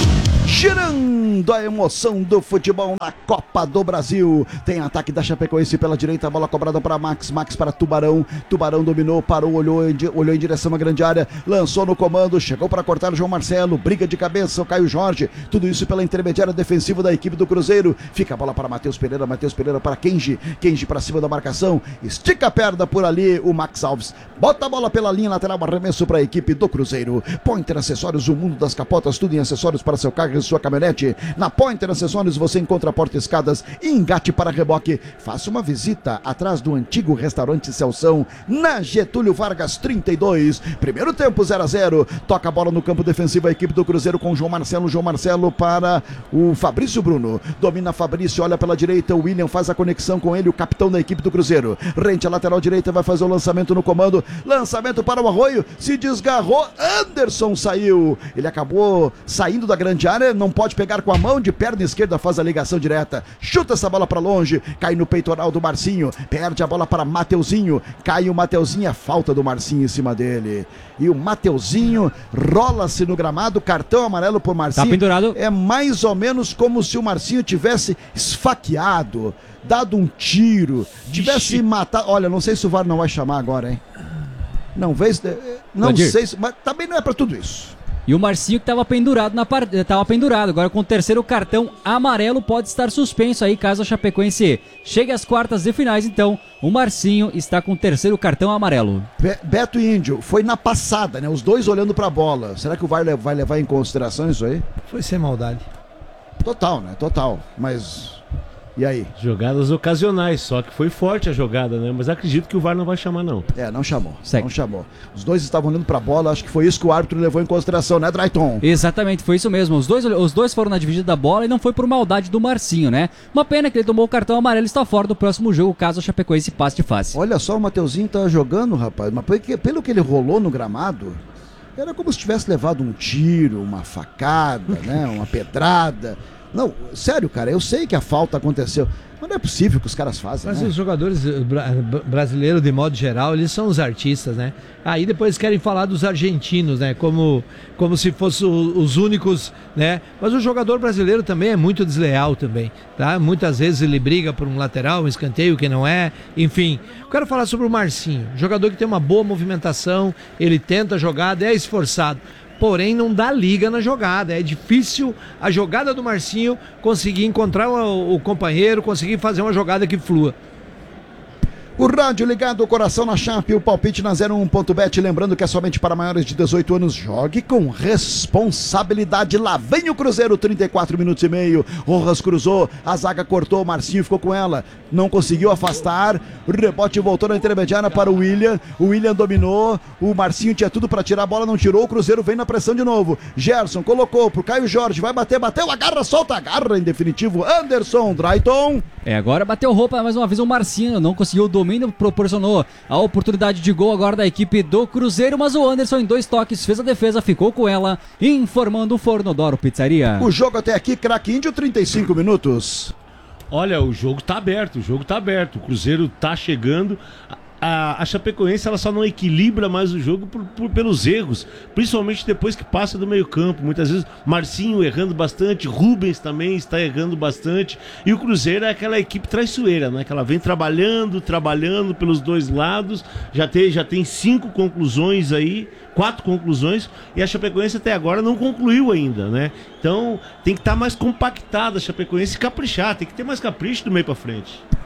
Girando a emoção do futebol na Copa do Brasil. Tem ataque da Chapecoense pela direita, bola cobrada para Max para Tubarão. Tubarão dominou, parou, olhou em direção à grande área, lançou no comando, chegou para cortar o João Marcelo, briga de cabeça o Caio Jorge. Tudo isso pela intermediária defensiva da equipe do Cruzeiro. Fica a bola para Matheus Pereira para Kenji para cima da marcação, estica a perna por ali o Max Alves. Bota a bola pela linha lateral, arremesso para a equipe do Cruzeiro. Pointer Acessórios, o mundo das capotas, tudo em acessórios para seu carro e sua caminhonete. Na Pointer Acessórios você encontra porta-escadas e engate para reboque. Faça uma visita atrás do antigo restaurante Celção, na Getúlio Vargas 32. Primeiro tempo 0-0. Toca a bola no campo defensivo a equipe do Cruzeiro com João Marcelo para o Fabrício Bruno. Domina Fabrício, olha pela direita, o William faz a conexão com ele, o capitão da equipe do Cruzeiro. Rente a lateral direita, vai fazer o lançamento no comando. Lançamento para o Arroio, se desgarrou, Anderson saiu. Ele acabou saindo da grande área, não pode pegar com a mão, de perna esquerda faz a ligação direta, chuta essa bola para longe, cai no peitoral do Marcinho, perde a bola para Mateuzinho, cai o Mateuzinho, a falta do Marcinho em cima dele, e o Mateuzinho rola-se no gramado, cartão amarelo por Marcinho. Tá pendurado. É mais ou menos como se o Marcinho tivesse esfaqueado, dado um tiro, tivesse matado. Olha, não sei se o VAR não vai chamar agora, hein? Não sei se, mas também não é para tudo isso. E o Marcinho que estava pendurado agora com o terceiro cartão amarelo, pode estar suspenso aí caso a Chapecoense chegue às quartas de finais. Então o Marcinho está com o terceiro cartão amarelo. Beto e Índio, foi na passada, né? Os dois olhando pra bola. Será que o VAR vai levar em consideração isso aí? Foi sem maldade. Total, né? Total. Mas e aí? Jogadas ocasionais, só que foi forte a jogada, né? Mas acredito que o VAR não vai chamar, não. Não chamou. Segue. Não chamou. Os dois estavam olhando pra bola, acho que foi isso que o árbitro levou em consideração, né, Drayton? Exatamente, foi isso mesmo. Os dois foram na dividida da bola e não foi por maldade do Marcinho, né? Uma pena que ele tomou o cartão amarelo e está fora do próximo jogo, caso a Chapecoense passe de fase. Olha só, o Mateuzinho tá jogando, rapaz, mas pelo que ele rolou no gramado, era como se tivesse levado um tiro, uma facada, né, uma pedrada. Não, sério, cara, eu sei que a falta aconteceu, mas não é possível que os caras fazem, Mas né? os jogadores brasileiros, de modo geral, eles são os artistas, né? Aí depois querem falar dos argentinos, né? Como se fossem os únicos, né? Mas o jogador brasileiro também é muito desleal também, tá? Muitas vezes ele briga por um lateral, um escanteio que não é, enfim. Eu quero falar sobre o Marcinho, jogador que tem uma boa movimentação, ele tenta a jogada, é esforçado. Porém não dá liga na jogada, é difícil a jogada do Marcinho conseguir encontrar o companheiro, conseguir fazer uma jogada que flua. O rádio ligado, o coração na Chape, o palpite na 01.bet, lembrando que é somente para maiores de 18 anos, jogue com responsabilidade. Lá vem o Cruzeiro, 34 minutos e meio, Rojas cruzou, a zaga cortou, o Marcinho ficou com ela, não conseguiu afastar, o rebote voltou na intermediária para o William dominou, o Marcinho tinha tudo para tirar a bola, não tirou, o Cruzeiro vem na pressão de novo, Gerson colocou pro Caio Jorge, vai bater, bateu, agarra, solta, agarra, em definitivo, Anderson, Drayton. Agora bateu roupa mais uma vez o Marcinho, não conseguiu o domínio, proporcionou a oportunidade de gol agora da equipe do Cruzeiro, mas o Anderson em 2 toques fez a defesa, ficou com ela, informando o Fornodoro Pizzaria. O jogo até aqui, craque Índio, 35 minutos. Olha, o jogo tá aberto, o Cruzeiro tá chegando. A Chapecoense ela só não equilibra mais o jogo pelos erros, principalmente depois que passa do meio campo. Muitas vezes Marcinho errando bastante, Rubens também está errando bastante, e o Cruzeiro é aquela equipe traiçoeira, né? Que ela vem trabalhando pelos dois lados, já tem 5 conclusões aí, 4 conclusões, e a Chapecoense até agora não concluiu ainda, né? Então tem que estar mais compactada a Chapecoense e caprichar, tem que ter mais capricho do meio para frente.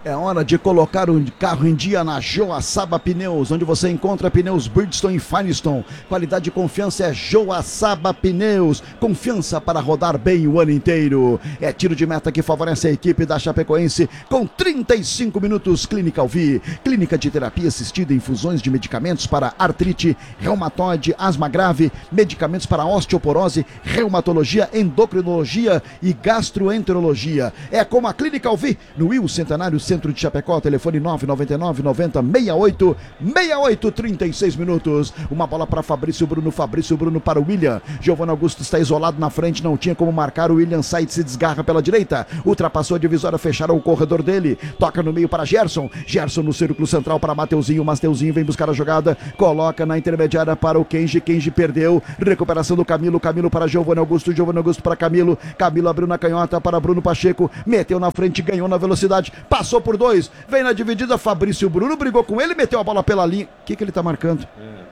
É hora de colocar o carro em dia na Joaçaba Pneus, onde você encontra pneus Bridgestone e Firestone. Qualidade e confiança é Joaçaba Pneus. Confiança para rodar bem o ano inteiro. É tiro de meta que favorece a equipe da Chapecoense com 35 minutos. Clínica Alvi, clínica de terapia assistida, infusões de medicamentos para artrite, reumatoide, asma grave, medicamentos para osteoporose, reumatologia, endocrinologia e gastroenterologia. É como a Clínica Alvi, no Will Centenário Centro de Chapecó, telefone 999 90 68 68, 36 minutos. Uma bola para Fabrício Bruno para o William. Giovanni Augusto está isolado na frente, não tinha como marcar. O William sai e se desgarra pela direita. Ultrapassou a divisória, fecharam o corredor dele. Toca no meio para Gerson. Gerson no círculo central para Mateuzinho. Mateuzinho vem buscar a jogada. Coloca na intermediária para o Kenji. Kenji perdeu. Recuperação do Camilo. Camilo para Giovanni Augusto. Giovanni Augusto para Camilo. Camilo abriu na canhota para Bruno Pacheco. Meteu na frente, ganhou na velocidade. Passou por dois, vem na dividida, Fabrício Bruno brigou com ele, meteu a bola pela linha. O que ele tá marcando?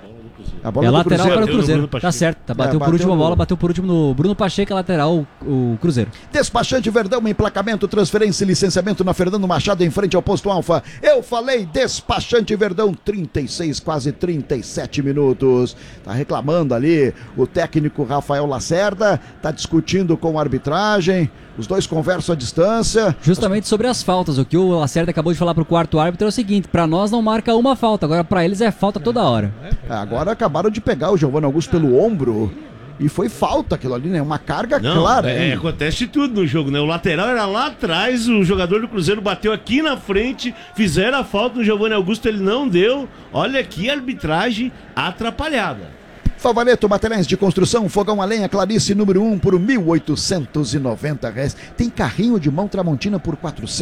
A bola lateral para o Cruzeiro. Tá certo, bateu por último a bola, bateu por último no Bruno Pacheco, lateral o Cruzeiro. Despachante Verdão, emplacamento, transferência e licenciamento na Fernando Machado em frente ao posto Alfa. Eu falei Despachante Verdão, 36, quase 37 minutos. Tá reclamando ali o técnico Rafael Lacerda, tá discutindo com a arbitragem. Os dois conversam à distância. Justamente sobre as faltas. O que o Lacerda acabou de falar pro quarto árbitro é o seguinte: pra nós não marca uma falta, agora pra eles é falta toda hora. Agora acabaram de pegar o Giovanni Augusto pelo ombro. E foi falta aquilo ali, né? Uma carga clara. Acontece tudo no jogo, né? O lateral era lá atrás, o jogador do Cruzeiro bateu aqui na frente, fizeram a falta no Giovanni Augusto, ele não deu. Olha aqui a arbitragem atrapalhada. Favaleto Materiais de Construção, fogão a lenha Clarice número 1 por R$1.890. Tem carrinho de mão Tramontina por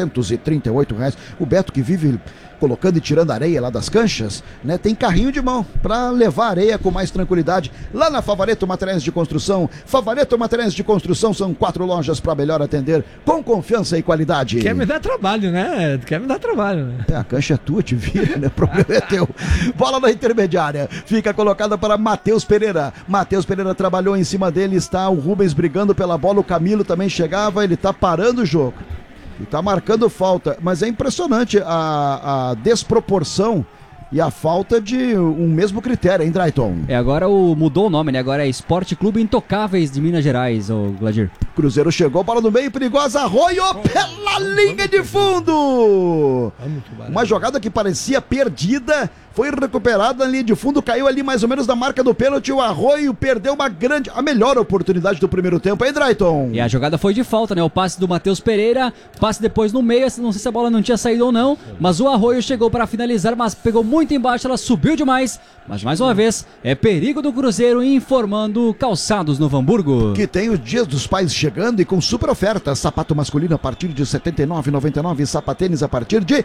R$438. O Beto que vive colocando e tirando areia lá das canchas, né? Tem carrinho de mão para levar areia com mais tranquilidade. Lá na Favaleto Materiais de Construção. Favaleto Materiais de Construção são 4 lojas para melhor atender com confiança e qualidade. Quer me dar trabalho, né? Quer me dar trabalho, né? A cancha é tua, te vira, né? O problema é teu. Bola na intermediária. Fica colocada para Matheus Pereira. Matheus Pereira trabalhou em cima dele, está o Rubens brigando pela bola, o Camilo também chegava, ele tá parando o jogo. E tá marcando falta, mas é impressionante a desproporção e a falta de um mesmo critério, hein, Drayton? Agora mudou o nome, né? Agora é Esporte Clube Intocáveis de Minas Gerais, ô Gladir. Cruzeiro chegou, bola no meio, perigosa, Arroio pela linha de fundo. Uma jogada que parecia perdida, foi recuperada na linha de fundo, caiu ali mais ou menos na marca do pênalti, o Arroio perdeu a melhor oportunidade do primeiro tempo, hein, Drayton? E a jogada foi de falta, né? O passe do Matheus Pereira, passe depois no meio, não sei se a bola não tinha saído ou não, mas o Arroio chegou para finalizar, mas pegou muito embaixo, ela subiu demais, mas mais uma vez, é perigo do Cruzeiro, informando Calçados Novo Hamburgo. Que tem os Dias dos Pais chegando e com super ofertas, sapato masculino a partir de R$ 79,99, sapatênis a partir de R$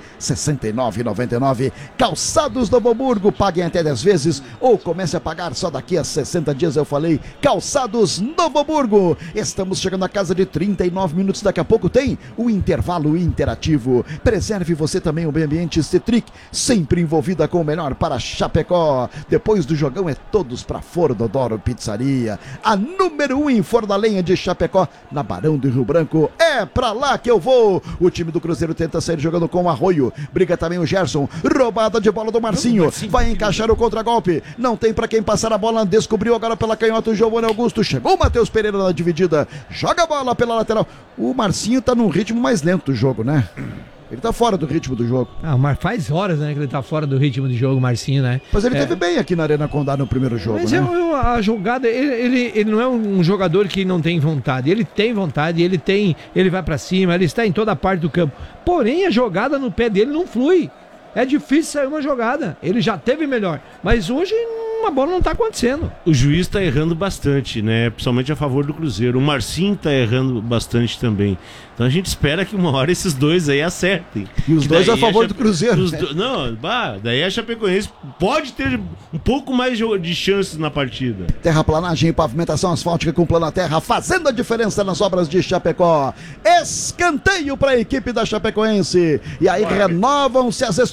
69,99. Calçados Novo Hamburgo, paguem até 10 vezes ou comece a pagar só daqui a 60 dias, eu falei. Calçados Novo Hamburgo. Estamos chegando à casa de 39 minutos, daqui a pouco tem o intervalo interativo. Preserve você também o meio ambiente Cetric, sempre envolvida com o melhor para Chapecó. Depois do jogão é todos para Fornodoro Pizzaria, a número 1 em Forno a Lenha de Chapecó, na Barão do Rio Branco. É pra lá que eu vou. O time do Cruzeiro tenta sair jogando com o Arroio, briga também o Gerson, roubada de bola do Marcinho, vai encaixar o contragolpe, não tem pra quem passar a bola, descobriu agora pela canhota o Giovanni Augusto, chegou o Matheus Pereira na dividida, joga a bola pela lateral. O Marcinho tá num ritmo mais lento do jogo, né? Ele tá fora do ritmo do jogo. Mas faz horas, né, que ele tá fora do ritmo de jogo, Marcinho, né? Mas ele teve bem aqui na Arena Condá no primeiro jogo, mas né? A jogada, ele não é um jogador que não tem vontade. Ele tem vontade, ele vai pra cima, ele está em toda parte do campo. Porém, a jogada no pé dele não flui. É difícil sair uma jogada. Ele já teve melhor. Mas hoje a bola não tá acontecendo. O juiz tá errando bastante, né? Principalmente a favor do Cruzeiro. O Marcinho tá errando bastante também. Então a gente espera que uma hora esses dois aí acertem. E os dois a favor do Cruzeiro. Daí a Chapecoense pode ter um pouco mais de chances na partida. Terraplanagem e pavimentação asfáltica com Plana Terra, fazendo a diferença nas obras de Chapecó. Escanteio para a equipe da Chapecoense. E aí renovam-se as esperanças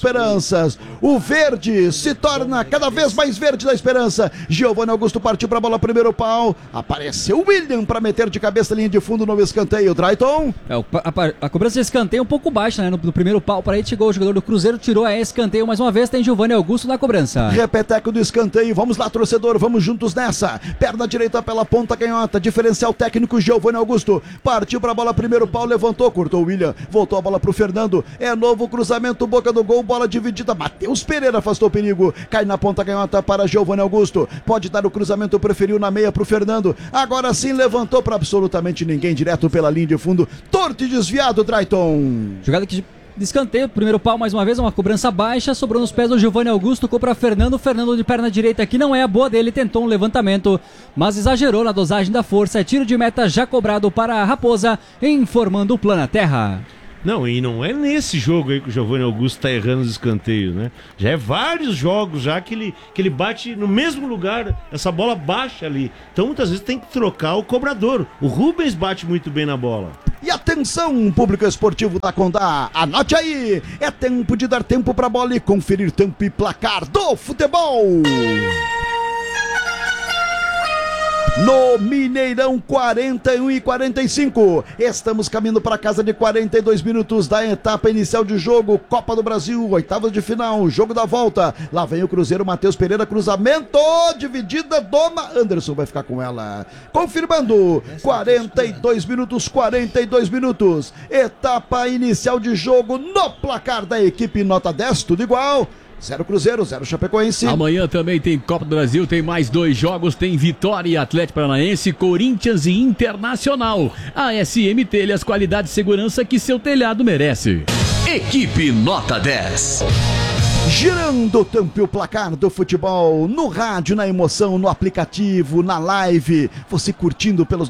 esperanças. O verde se torna cada vez mais verde da esperança. Giovanni Augusto partiu para a bola, primeiro pau. Apareceu o William para meter de cabeça, linha de fundo no escanteio. Drayton. A cobrança de escanteio um pouco baixa, né? No primeiro pau, para aí chegou o jogador do Cruzeiro, tirou a escanteio mais uma vez. Tem Giovanni Augusto na cobrança. Repeteco do escanteio. Vamos lá, torcedor, vamos juntos nessa. Perna direita pela ponta canhota. Diferencial técnico Giovanni Augusto. Partiu para a bola, primeiro pau, levantou, cortou o William. Voltou a bola pro Fernando. É novo cruzamento, boca do gol, bola dividida. Matheus Pereira afastou o perigo. Cai na ponta canhota para Giovanni Augusto. Pode dar o cruzamento, preferiu na meia pro Fernando. Agora sim levantou para absolutamente ninguém, direto pela linha de fundo. Torto e desviado, Drayton. Jogada que de escanteio, primeiro pau mais uma vez, uma cobrança baixa, sobrou nos pés do Giovanni Augusto, tocou para Fernando. Fernando de perna direita, que não é a boa dele, tentou um levantamento, mas exagerou na dosagem da força. É tiro de meta já cobrado para a Raposa, informando o Plana Terra. Não, e não é nesse jogo aí que o Giovanni Augusto tá errando os escanteios, né? Já é vários jogos já que ele bate no mesmo lugar, essa bola baixa ali. Então muitas vezes tem que trocar o cobrador. O Rubens bate muito bem na bola. E atenção, público esportivo da Condá, anote aí, é tempo de dar tempo pra bola e conferir tempo e placar do futebol. No Mineirão, 41 e 45. Estamos caminhando para casa de 42 minutos da etapa inicial de jogo. Copa do Brasil, oitavas de final, jogo da volta. Lá vem o Cruzeiro, Matheus Pereira, cruzamento, dividida, Doma. Anderson vai ficar com ela. Confirmando, 42 minutos. Etapa inicial de jogo no placar da equipe, nota 10, tudo igual. 0 Cruzeiro, 0 Chapecoense. Amanhã também tem Copa do Brasil, tem mais 2 jogos, tem Vitória e Atlético Paranaense, Corinthians e Internacional. A SM Telhas, qualidade e segurança que seu telhado merece. Equipe Nota 10. Girando o tampo e o placar do futebol, no rádio, na emoção, no aplicativo, na live, você curtindo pelos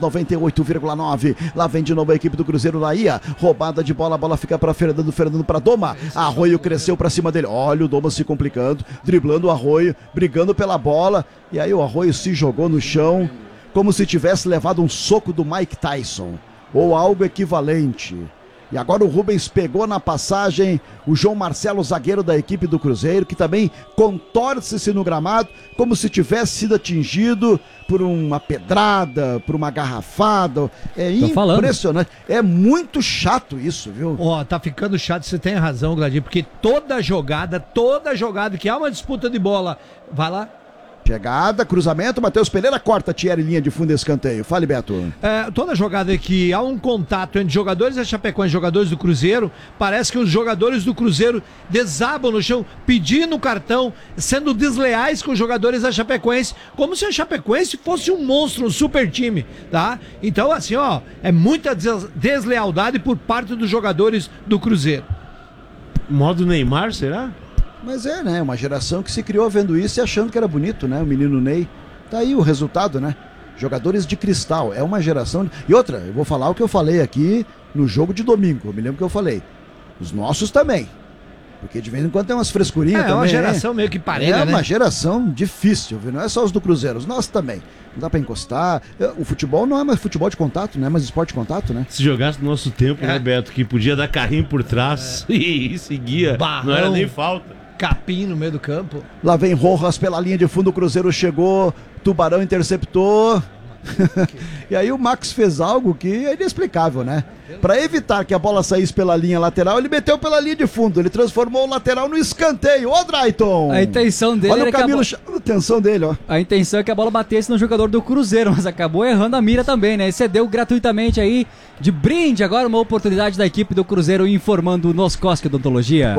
98,9. Lá vem de novo a equipe do Cruzeiro, Laía, roubada de bola, a bola fica para Fernando para Doma. Arroio cresceu para cima dele, olha o Doma se complicando, driblando o Arroio, brigando pela bola, e aí o Arroio se jogou no chão, como se tivesse levado um soco do Mike Tyson, ou algo equivalente. E agora o Rubens pegou na passagem o João Marcelo, zagueiro da equipe do Cruzeiro, que também contorce-se no gramado, como se tivesse sido atingido por uma pedrada, por uma garrafada. É impressionante. É muito chato isso, viu? Ó, tá ficando chato, você tem razão, Gladinho, porque toda jogada que há uma disputa de bola, vai lá. Chegada, cruzamento, Matheus Pereira corta, Thierry, linha de fundo, escanteio. Fale, Beto. Toda jogada que há um contato entre jogadores da Chapecoense e jogadores do Cruzeiro, parece que os jogadores do Cruzeiro desabam no chão, pedindo cartão, sendo desleais com os jogadores da Chapecoense, como se a Chapecoense fosse um monstro, um super time, tá? Então, assim, ó, é muita deslealdade por parte dos jogadores do Cruzeiro. Modo Neymar, será? Mas né, uma geração que se criou vendo isso e achando que era bonito, né, o menino Ney. Tá aí o resultado, né, jogadores de cristal, é uma geração... E outra, eu vou falar o que eu falei aqui no jogo de domingo, eu me lembro que eu falei, os nossos também, porque de vez em quando tem umas frescurinhas também. É uma geração meio que parelha, né? É uma geração difícil, viu, não é só os do Cruzeiro, os nossos também. Não dá pra encostar. O futebol não é mais futebol de contato, não é mais esporte de contato, né? Se jogasse no nosso tempo, né, Beto, que podia dar carrinho por trás e seguia, Barrão. Não era nem falta. Capim no meio do campo. Lá vem Rojas pela linha de fundo, o Cruzeiro chegou, Tubarão interceptou. E aí o Max fez algo que é inexplicável, né? Para evitar que a bola saísse pela linha lateral, ele meteu pela linha de fundo, ele transformou o lateral no escanteio. Ô, Drayton! A intenção dele Olha era o Camilo chamando a atenção dele, ó. A intenção é que a bola batesse no jogador do Cruzeiro, mas acabou errando a mira também, né? E cedeu gratuitamente aí, de brinde agora, uma oportunidade da equipe do Cruzeiro, informando o Noscoski Odontologia.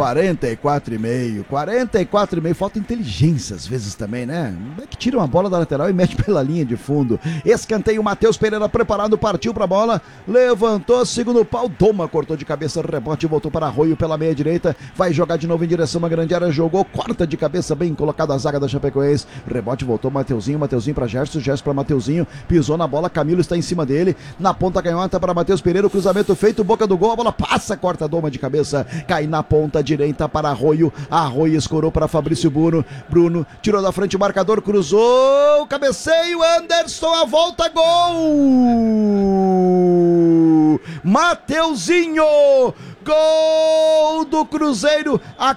44,5. Falta inteligência às vezes também, né? É que tira uma bola da lateral e mete pela linha de fundo. Escanteio, Matheus Pereira preparado, partiu pra bola, levantou, segundo pau, Doma cortou de cabeça, rebote, voltou para Arroio pela meia direita, vai jogar de novo em direção à grande área, jogou, corta de cabeça, bem colocado a zaga da Chapecoense, rebote, voltou Mateuzinho para Gerson para Mateuzinho, pisou na bola, Camilo está em cima dele, na ponta canhota para Matheus Pereira, o cruzamento feito, boca do gol, a bola passa, corta Doma de cabeça, cai na ponta direita para Arroio escorou para Fabrício Bruno, tirou da frente o marcador, cruzou, cabeceio, Anderson, a volta, gol! Mateuzinho Gol do Cruzeiro a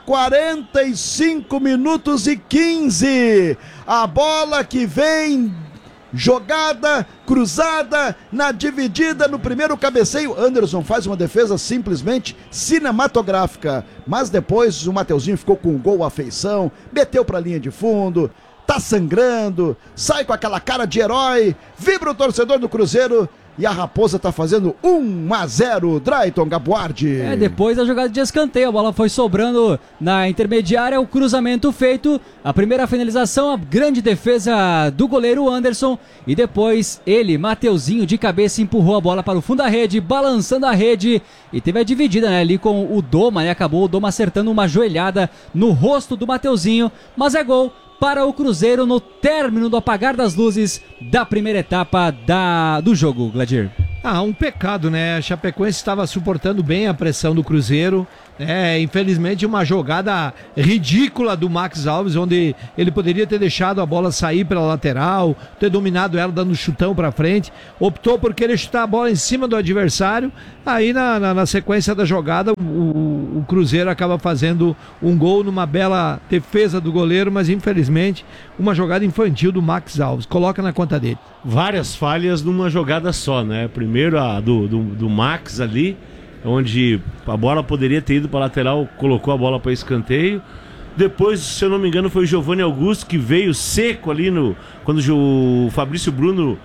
45 minutos e 15. A bola que vem jogada, cruzada, na dividida, no primeiro cabeceio. Anderson faz uma defesa simplesmente cinematográfica. Mas depois o Mateuzinho ficou com um gol à feição, meteu pra linha de fundo, tá sangrando, sai com aquela cara de herói, vibra o torcedor do Cruzeiro. E a Raposa tá fazendo 1-0, Drayton Gabuardi. Depois da jogada de escanteio, a bola foi sobrando na intermediária, o cruzamento feito, a primeira finalização, a grande defesa do goleiro Anderson, e depois ele, Mateuzinho, de cabeça, empurrou a bola para o fundo da rede, balançando a rede, e teve a dividida, né, ali com o Doma, né, acabou o Doma acertando uma joelhada no rosto do Mateuzinho, mas é gol para o Cruzeiro no término do apagar das luzes da primeira etapa do jogo, Gladir. Um pecado, né? A Chapecoense estava suportando bem a pressão do Cruzeiro. Infelizmente uma jogada ridícula do Max Alves, onde ele poderia ter deixado a bola sair pela lateral, ter dominado ela dando chutão pra frente, optou por querer chutar a bola em cima do adversário. Aí na sequência da jogada o Cruzeiro acaba fazendo um gol numa bela defesa do goleiro, mas infelizmente uma jogada infantil do Max Alves, coloca na conta dele. Várias falhas numa jogada só, né? Primeiro a do Max ali, onde a bola poderia ter ido para lateral, colocou a bola para escanteio. Depois, se eu não me engano, foi o Giovanni Augusto que veio seco ali quando o Fabrício Bruno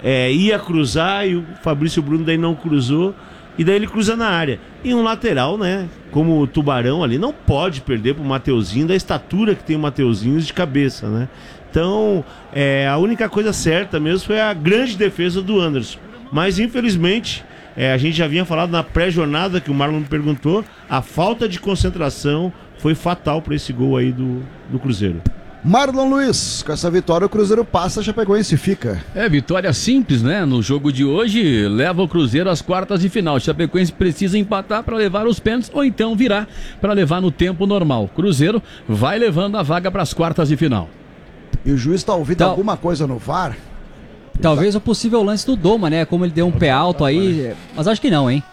ia cruzar, e o Fabrício Bruno daí não cruzou, e daí ele cruza na área. E um lateral, né, como o Tubarão ali, não pode perder pro Mateuzinho, da estatura que tem o Mateuzinho de cabeça, né? Então, a única coisa certa mesmo foi a grande defesa do Anderson. Mas, infelizmente, a gente já vinha falado na pré-jornada, que o Marlon me perguntou, a falta de concentração foi fatal para esse gol aí do Cruzeiro. Marlon Luiz, com essa vitória o Cruzeiro passa, a Chapecoense fica. Vitória simples, né? No jogo de hoje, leva o Cruzeiro às quartas de final. Chapecoense precisa empatar para levar os pênaltis, ou então virar para levar no tempo normal. Cruzeiro vai levando a vaga para as quartas de final. E o juiz tá ouvindo alguma coisa no VAR? Talvez o possível lance do Doma, né? Como ele deu um pé alto aí, mas acho que não, hein?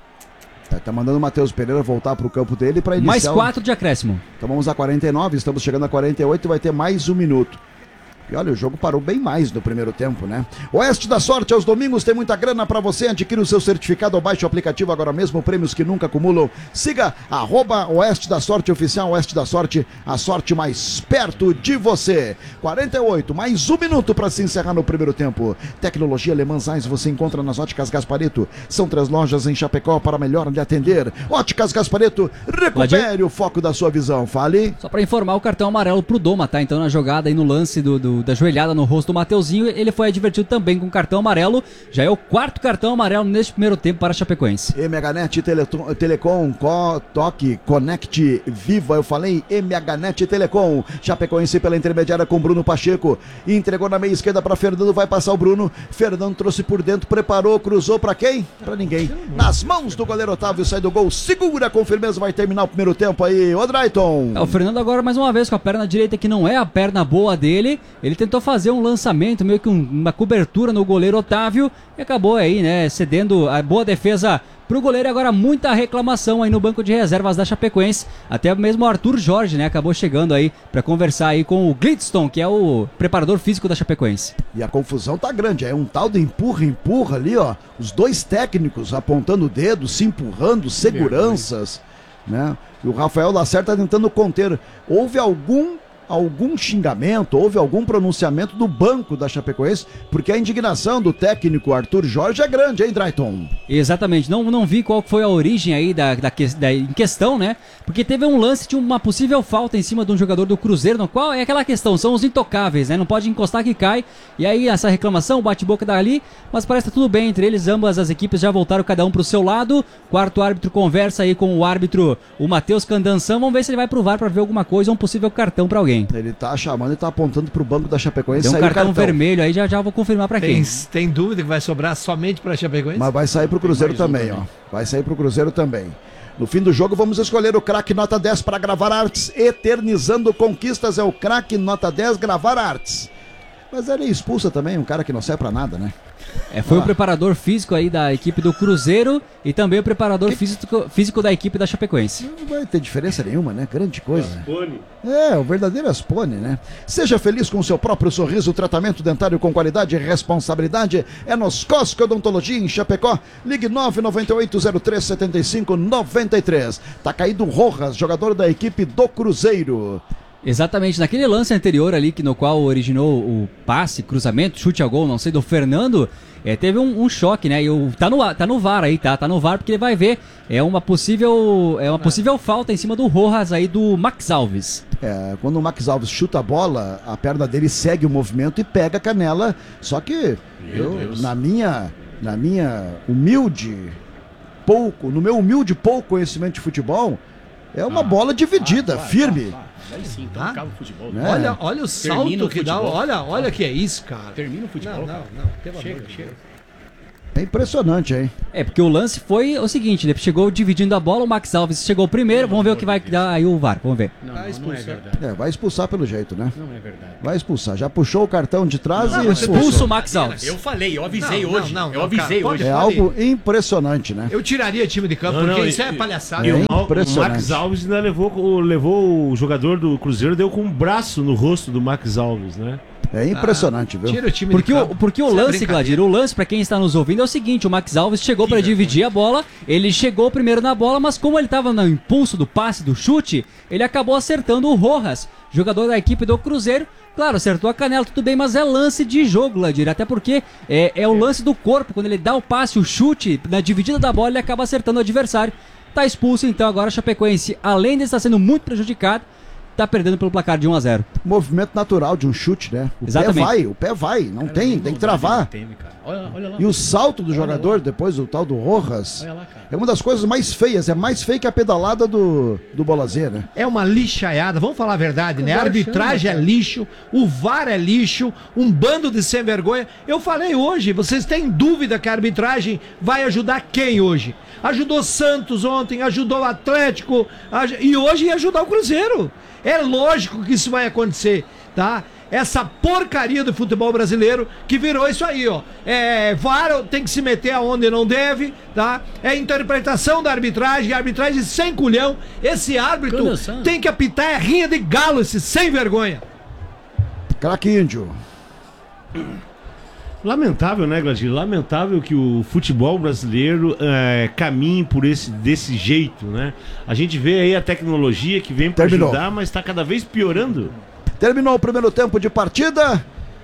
Tá mandando o Matheus Pereira voltar pro campo dele para iniciar. Mais 4 de acréscimo. Então vamos a 49, estamos chegando a 48 e vai ter mais 1 minuto. E olha, o jogo parou bem mais no primeiro tempo, né? Oeste da Sorte, aos domingos tem muita grana pra você. Adquira o seu certificado ou baixe o aplicativo agora mesmo. Prêmios que nunca acumulam. Siga @Oeste da Sorte Oficial. Oeste da Sorte, a sorte mais perto de você. 48, mais 1 minuto pra se encerrar no primeiro tempo. Tecnologia Le Mans Sainz você encontra nas Óticas Gasparito. São 3 lojas em Chapecó para melhor lhe atender. Óticas Gasparito, recupere o foco da sua visão. Fale. Só pra informar, o cartão amarelo pro Doma, tá? Então na jogada aí, no lance da joelhada no rosto do Mateuzinho, ele foi advertido também com cartão amarelo. Já é o 4º cartão amarelo neste primeiro tempo para a Chapecoense. MHNet Telecom, Toque, Connect, Viva, eu falei MHNet Telecom. Chapecoense pela intermediária com Bruno Pacheco, entregou na meia esquerda para Fernando, vai passar o Bruno. Fernando trouxe por dentro, preparou, cruzou para quem? Para ninguém. Nas mãos do goleiro Otávio, sai do gol, segura com firmeza, vai terminar o primeiro tempo aí, ô Drayton. O Fernando agora mais uma vez com a perna direita, que não é a perna boa dele. Ele tentou fazer um lançamento, meio que uma cobertura no goleiro Otávio, e acabou aí, né, cedendo a boa defesa pro goleiro. Agora muita reclamação aí no banco de reservas da Chapecoense. Até mesmo o Arthur Jorge, né, acabou chegando aí para conversar aí com o Gladstone, que é o preparador físico da Chapecoense. E a confusão tá grande, é um tal de empurra ali, ó, os dois técnicos apontando o dedo, se empurrando, seguranças, né? E o Rafael Lacerda tá tentando conter. Houve algum xingamento, houve algum pronunciamento do banco da Chapecoense, porque a indignação do técnico Arthur Jorge é grande, hein, Drayton? Exatamente, não vi qual foi a origem aí em questão, né? Porque teve um lance de uma possível falta em cima de um jogador do Cruzeiro, no qual é aquela questão, são os intocáveis, né? Não pode encostar que cai, e aí essa reclamação, bate-boca dali, mas parece que tá tudo bem entre eles, ambas as equipes já voltaram cada um pro seu lado. Quarto árbitro conversa aí com o árbitro, o Matheus Candanção, vamos ver se ele vai pro VAR pra ver alguma coisa ou um possível cartão pra alguém. Ele tá chamando e tá apontando pro banco da Chapecoense. Tem um cartão vermelho aí, já vou confirmar pra quem. Tem dúvida que vai sobrar somente pra Chapecoense? Mas vai sair pro Cruzeiro também, ó. Vai sair pro Cruzeiro também. No fim do jogo vamos escolher o craque nota 10 para Gravar Artes. Eternizando conquistas é o craque nota 10 Gravar Artes. Mas ele expulsa também um cara que não serve pra nada, né? Foi o preparador físico aí da equipe do Cruzeiro e também o preparador físico da equipe da Chapecoense. Não vai ter diferença nenhuma, né? Grande coisa. O verdadeiro Aspone, né? Seja feliz com o seu próprio sorriso. Tratamento dentário com qualidade e responsabilidade é nos Cosco Odontologia em Chapecó. Ligue 998037593. Tá caído o Rojas, jogador da equipe do Cruzeiro. Exatamente, naquele lance anterior ali, no qual originou o passe, cruzamento, chute ao gol, não sei, do Fernando, teve um choque, né? E tá no VAR aí, tá no VAR, porque ele vai ver, é uma possível falta em cima do Rojas aí do Max Alves. Quando o Max Alves chuta a bola, a perna dele segue o movimento e pega a canela, só que no meu humilde pouco conhecimento de futebol, é uma bola dividida, firme. Aí sim, tocava o futebol. Olha o salto que dá, olha que é isso, cara. Termina o futebol. Não, chega. É impressionante, hein? Porque o lance foi o seguinte, ele chegou dividindo a bola, o Max Alves chegou primeiro, vamos ver o que vai dar aí o VAR, vamos ver. Não é verdade. Vai expulsar pelo jeito, né? Não é verdade. Vai expulsar, já puxou o cartão de trás e expulsa o Max Alves. Eu avisei hoje. É algo impressionante, né? Eu tiraria time de campo, porque isso é palhaçada. E o impressionante. Max Alves ainda levou o jogador do Cruzeiro, deu com um braço no rosto do Max Alves, né? É impressionante, viu? Tira o time Porque de campo. porque o lance, Gladir, pra quem está nos ouvindo é o seguinte, o Max Alves chegou para dividir a bola, ele chegou primeiro na bola, mas como ele estava no impulso do passe, do chute, ele acabou acertando o Rojas, jogador da equipe do Cruzeiro. Claro, acertou a canela, tudo bem, mas é lance de jogo, Gladir, até porque é o lance do corpo, quando ele dá o passe, o chute, na dividida da bola, ele acaba acertando o adversário. Tá expulso, então, agora a Chapecoense, além de estar sendo muito prejudicado, tá perdendo pelo placar de 1-0. Movimento natural de um chute, né? O pé vai, não tem que travar. Olha lá. E o salto do jogador, depois o tal do Rojas, Olha lá, cara. é uma das coisas mais feias, é mais feia que a pedalada do Bolazê, né? É uma lixaiada, vamos falar a verdade, né? A arbitragem é lixo, o VAR é lixo, um bando de sem vergonha. Eu falei hoje, vocês têm dúvida que a arbitragem vai ajudar quem hoje? Ajudou Santos ontem, ajudou o Atlético e hoje ia ajudar o Cruzeiro. É lógico que isso vai acontecer, tá? Essa porcaria do futebol brasileiro que virou isso aí, ó. VAR tem que se meter aonde não deve, tá? É interpretação da arbitragem, arbitragem sem culhão. Esse árbitro tem que apitar rinha de galo, esse sem vergonha. Craque Índio. Lamentável, né, Gladir? Lamentável que o futebol brasileiro caminhe desse jeito, né? A gente vê aí a tecnologia que vem para ajudar, mas está cada vez piorando. Terminou o primeiro tempo de partida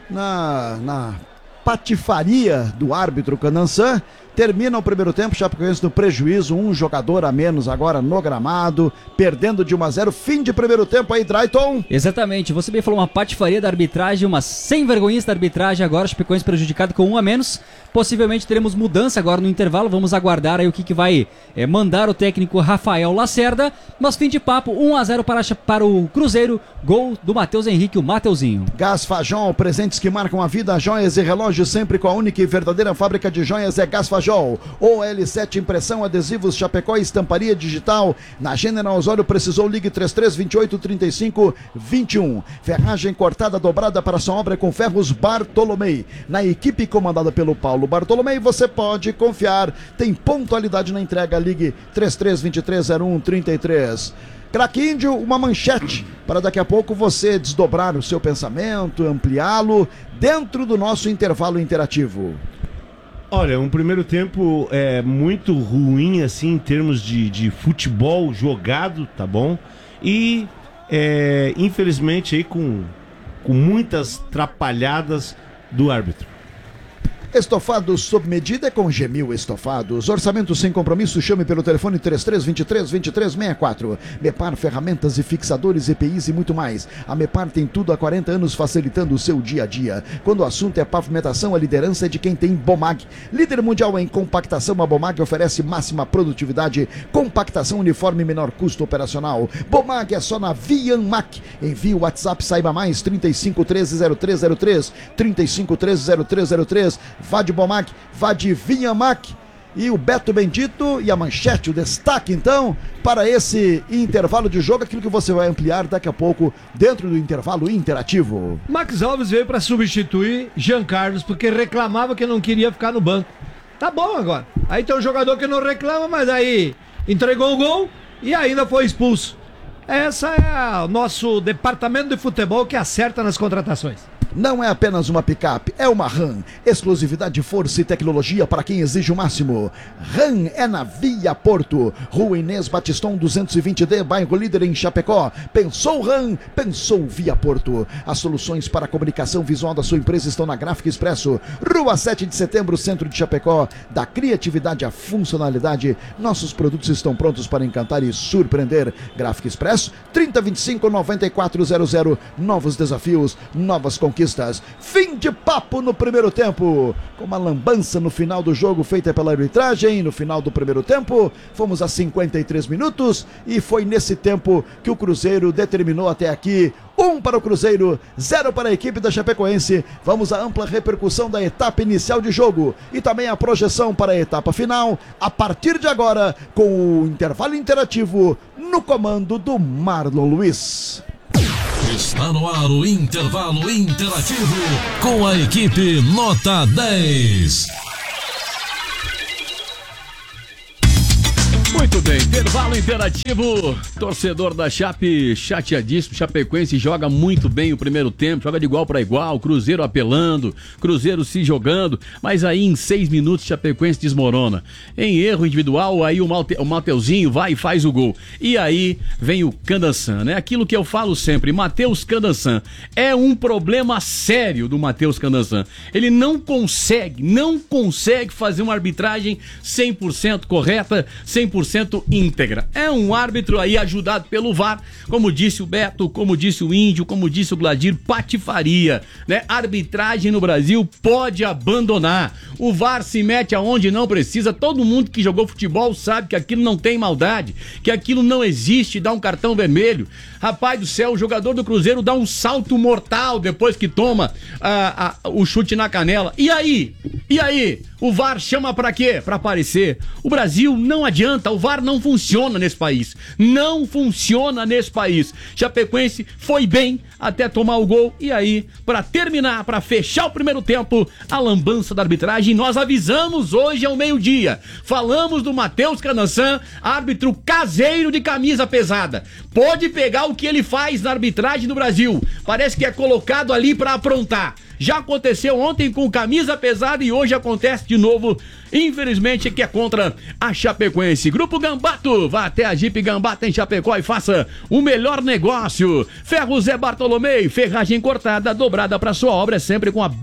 na patifaria do árbitro Canansan. Termina o primeiro tempo, Chapecoense no prejuízo, um jogador a menos agora no gramado, perdendo de 1-0, fim de primeiro tempo aí, Drayton. Exatamente, você bem falou, uma patifaria da arbitragem, uma sem vergonhice da arbitragem agora, Chapecoense prejudicado com um a menos, possivelmente teremos mudança agora no intervalo, vamos aguardar aí o que vai mandar o técnico Rafael Lacerda, mas fim de papo, 1-0 para o Cruzeiro, gol do Matheus Henrique, o Mateuzinho. Gás Fajol, presentes que marcam a vida, joias e relógios sempre com a única e verdadeira fábrica de joias é Gás Fajol. OL7 Impressão, adesivos, Chapecó, estamparia digital. Na General Osório precisou, ligue 3328-3521. Ferragem cortada dobrada para sua obra com ferros Bartolomei. Na equipe comandada pelo Paulo Bartolomei, você pode confiar. Tem pontualidade na entrega, ligue 33230133. Craque Índio, uma manchete para daqui a pouco você desdobrar o seu pensamento, ampliá-lo dentro do nosso intervalo interativo. Olha, um primeiro tempo muito ruim, assim, em termos de futebol jogado, tá bom? E, infelizmente, aí com muitas trapalhadas do árbitro. Estofados sob medida com Gemil Estofados. Orçamento sem compromisso, chame pelo telefone 3323-2364. Mepar, ferramentas e fixadores, EPIs e muito mais. A Mepar tem tudo há 40 anos facilitando o seu dia a dia. Quando o assunto é pavimentação, a liderança é de quem tem Bomag. Líder mundial em compactação, a Bomag oferece máxima produtividade, compactação uniforme e menor custo operacional. Bomag é só na Vianmac. Envie o WhatsApp, saiba mais, 35130303, 35130303. Vá de Bomag, vá de Vinhamac. e o Beto Bendito e a manchete, o destaque então para esse intervalo de jogo, aquilo que você vai ampliar daqui a pouco dentro do intervalo interativo. Max Alves veio para substituir Jean Carlos porque reclamava que não queria ficar no banco. Tá bom agora. Aí tem um jogador que não reclama, mas aí entregou o gol e ainda foi expulso. Essa é o nosso departamento de futebol que acerta nas contratações. Não é apenas uma picape, é uma RAM. Exclusividade, força e tecnologia para quem exige o máximo. RAM é na Via Porto. Rua Inês Batiston 220D, bairro Líder em Chapecó. Pensou RAM? Pensou Via Porto. As soluções para a comunicação visual da sua empresa estão na Gráfica Expresso. Rua 7 de Setembro, centro de Chapecó. Da criatividade à funcionalidade, nossos produtos estão prontos para encantar e surpreender. Gráfica Expresso, 3025-9400. Novos desafios, novas conquistas. Fim de papo no primeiro tempo, com uma lambança no final do jogo feita pela arbitragem. No final do primeiro tempo, fomos a 53 minutos e foi nesse tempo que o Cruzeiro determinou até aqui 1 para o Cruzeiro, 0 para a equipe da Chapecoense. Vamos à ampla repercussão da etapa inicial de jogo e também a projeção para a etapa final, a partir de agora, com o intervalo interativo no comando do Marlon Luiz. Está no ar o intervalo interativo com a equipe Nota 10. Muito bem, intervalo interativo. Torcedor da Chape chateadíssimo. Chapecoense joga muito bem o primeiro tempo, joga de igual para igual, Cruzeiro apelando, Cruzeiro se jogando, mas aí em 6 minutos Chapecoense desmorona. Em erro individual, aí o Mateuzinho vai e faz o gol. E aí vem o Candansan, né? Aquilo que eu falo sempre, Matheus Candansan. É um problema sério do Matheus Candansan. Ele não consegue fazer uma arbitragem 100% correta, 100% íntegra. É um árbitro aí ajudado pelo VAR, como disse o Beto, como disse o Índio, como disse o Gladir, patifaria, né? Arbitragem no Brasil pode abandonar. O VAR se mete aonde não precisa. Todo mundo que jogou futebol sabe que aquilo não tem maldade, que aquilo não existe, dá um cartão vermelho. Rapaz do céu, o jogador do Cruzeiro dá um salto mortal depois que toma o chute na canela. E aí? O VAR chama pra quê? Pra aparecer. O Brasil não adianta, o VAR não funciona nesse país. Não funciona nesse país. Chapecoense foi bem até tomar o gol. E aí, pra terminar, pra fechar o primeiro tempo, a lambança da arbitragem. Nós avisamos hoje ao meio-dia. Falamos do Matheus Candansan, árbitro caseiro de camisa pesada. Pode pegar o que ele faz na arbitragem do Brasil. Parece que é colocado ali pra aprontar. Já aconteceu ontem com camisa pesada e hoje acontece de novo. Infelizmente que é contra a Chapecoense. Grupo Gambato, vá até a Jeep Gambata em Chapecó e faça o melhor negócio. Ferro Zé Bartolomei, ferragem cortada, dobrada para sua obra, é sempre com a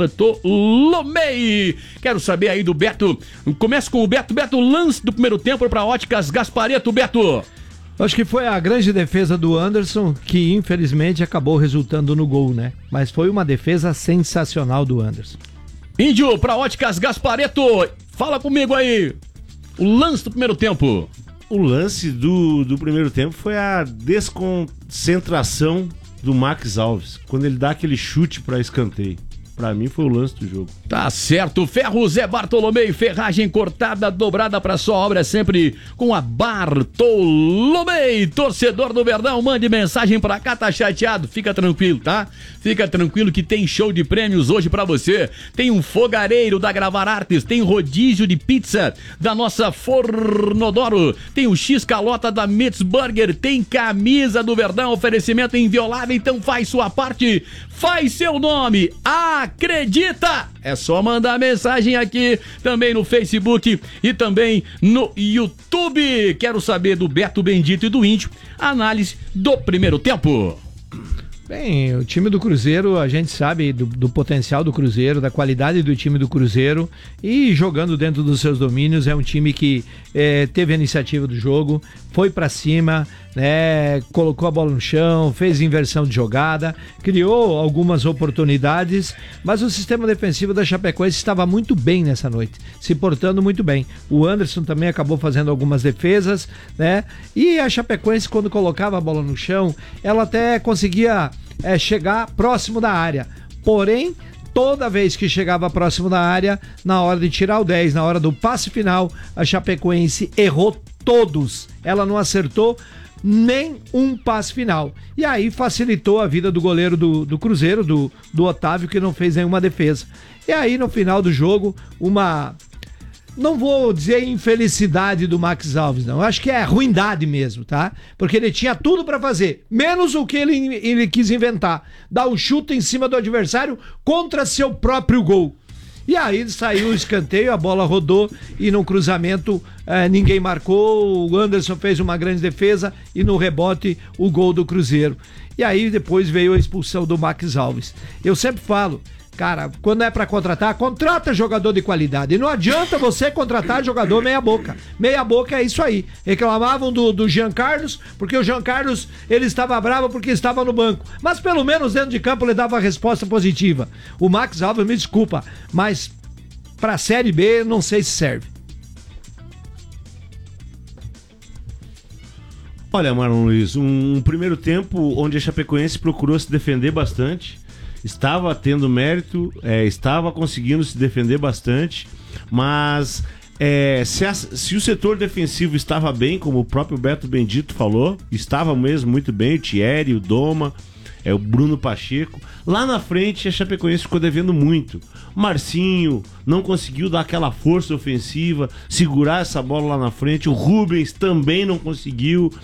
Bartolomei. Quero saber aí do Beto. Começa com o Beto. Beto, lance do primeiro tempo para Óticas Gasparetto, Beto. Acho que foi a grande defesa do Anderson que infelizmente acabou resultando no gol, né? Mas foi uma defesa sensacional do Anderson. Índio, pra Óticas Gasparetto, fala comigo aí. O lance do primeiro tempo. O lance do primeiro tempo foi a desconcentração do Max Alves, quando ele dá aquele chute pra escanteio. Pra mim foi o lance do jogo. Tá certo, Ferro Zé Bartolomei, ferragem cortada, dobrada pra sua obra, sempre com a Bartolomei. Torcedor do Verdão, mande mensagem pra cá, tá chateado? Fica tranquilo, tá? Fica tranquilo que tem show de prêmios hoje pra você. Tem um fogareiro da Gravar Artes, tem rodízio de pizza da nossa Fornodoro, tem o X-Calota da Mitz Burger, tem camisa do Verdão, oferecimento inviolável, então faz sua parte, faz seu nome, acredita! É só mandar mensagem aqui, também no Facebook e também no YouTube. Quero saber do Beto Bendito e do Índio, análise do primeiro tempo. Bem, o time do Cruzeiro, a gente sabe do potencial do Cruzeiro, da qualidade do time do Cruzeiro, e jogando dentro dos seus domínios, é um time que teve a iniciativa do jogo, foi pra cima, né, colocou a bola no chão, fez inversão de jogada, criou algumas oportunidades, mas o sistema defensivo da Chapecoense estava muito bem nessa noite, se portando muito bem. O Anderson também acabou fazendo algumas defesas, né, e a Chapecoense, quando colocava a bola no chão, ela até conseguia chegar próximo da área, porém toda vez que chegava próximo da área, na hora de tirar o 10, na hora do passe final, a Chapecoense errou todos. Ela não acertou nem um passe final. E aí facilitou a vida do goleiro do Cruzeiro, do Otávio, que não fez nenhuma defesa. E aí no final do jogo, não vou dizer infelicidade do Max Alves, não. Eu acho que é ruindade mesmo, tá? Porque ele tinha tudo pra fazer, menos o que ele quis inventar. Dar um chute em cima do adversário contra seu próprio gol. E aí saiu o escanteio, a bola rodou e no cruzamento ninguém marcou. O Anderson fez uma grande defesa e no rebote o gol do Cruzeiro. E aí depois veio a expulsão do Max Alves. Eu sempre falo, cara, quando é pra contratar, contrata jogador de qualidade. E não adianta você contratar jogador meia boca. Meia boca é isso aí. Reclamavam do Jean Carlos, porque o Jean Carlos, ele estava bravo porque estava no banco. Mas pelo menos dentro de campo ele dava a resposta positiva. O Max Alves, me desculpa, mas pra Série B não sei se serve. Olha, Marlon Luiz, um primeiro tempo onde a Chapecoense procurou se defender bastante. Estava tendo mérito, estava conseguindo se defender bastante, mas se o setor defensivo estava bem, como o próprio Beto Bendito falou, estava mesmo muito bem, o Thierry, o Doma, o Bruno Pacheco. Lá na frente a Chapecoense ficou devendo muito. Marcinho não conseguiu dar aquela força ofensiva, segurar essa bola lá na frente. O Rubens também não conseguiu.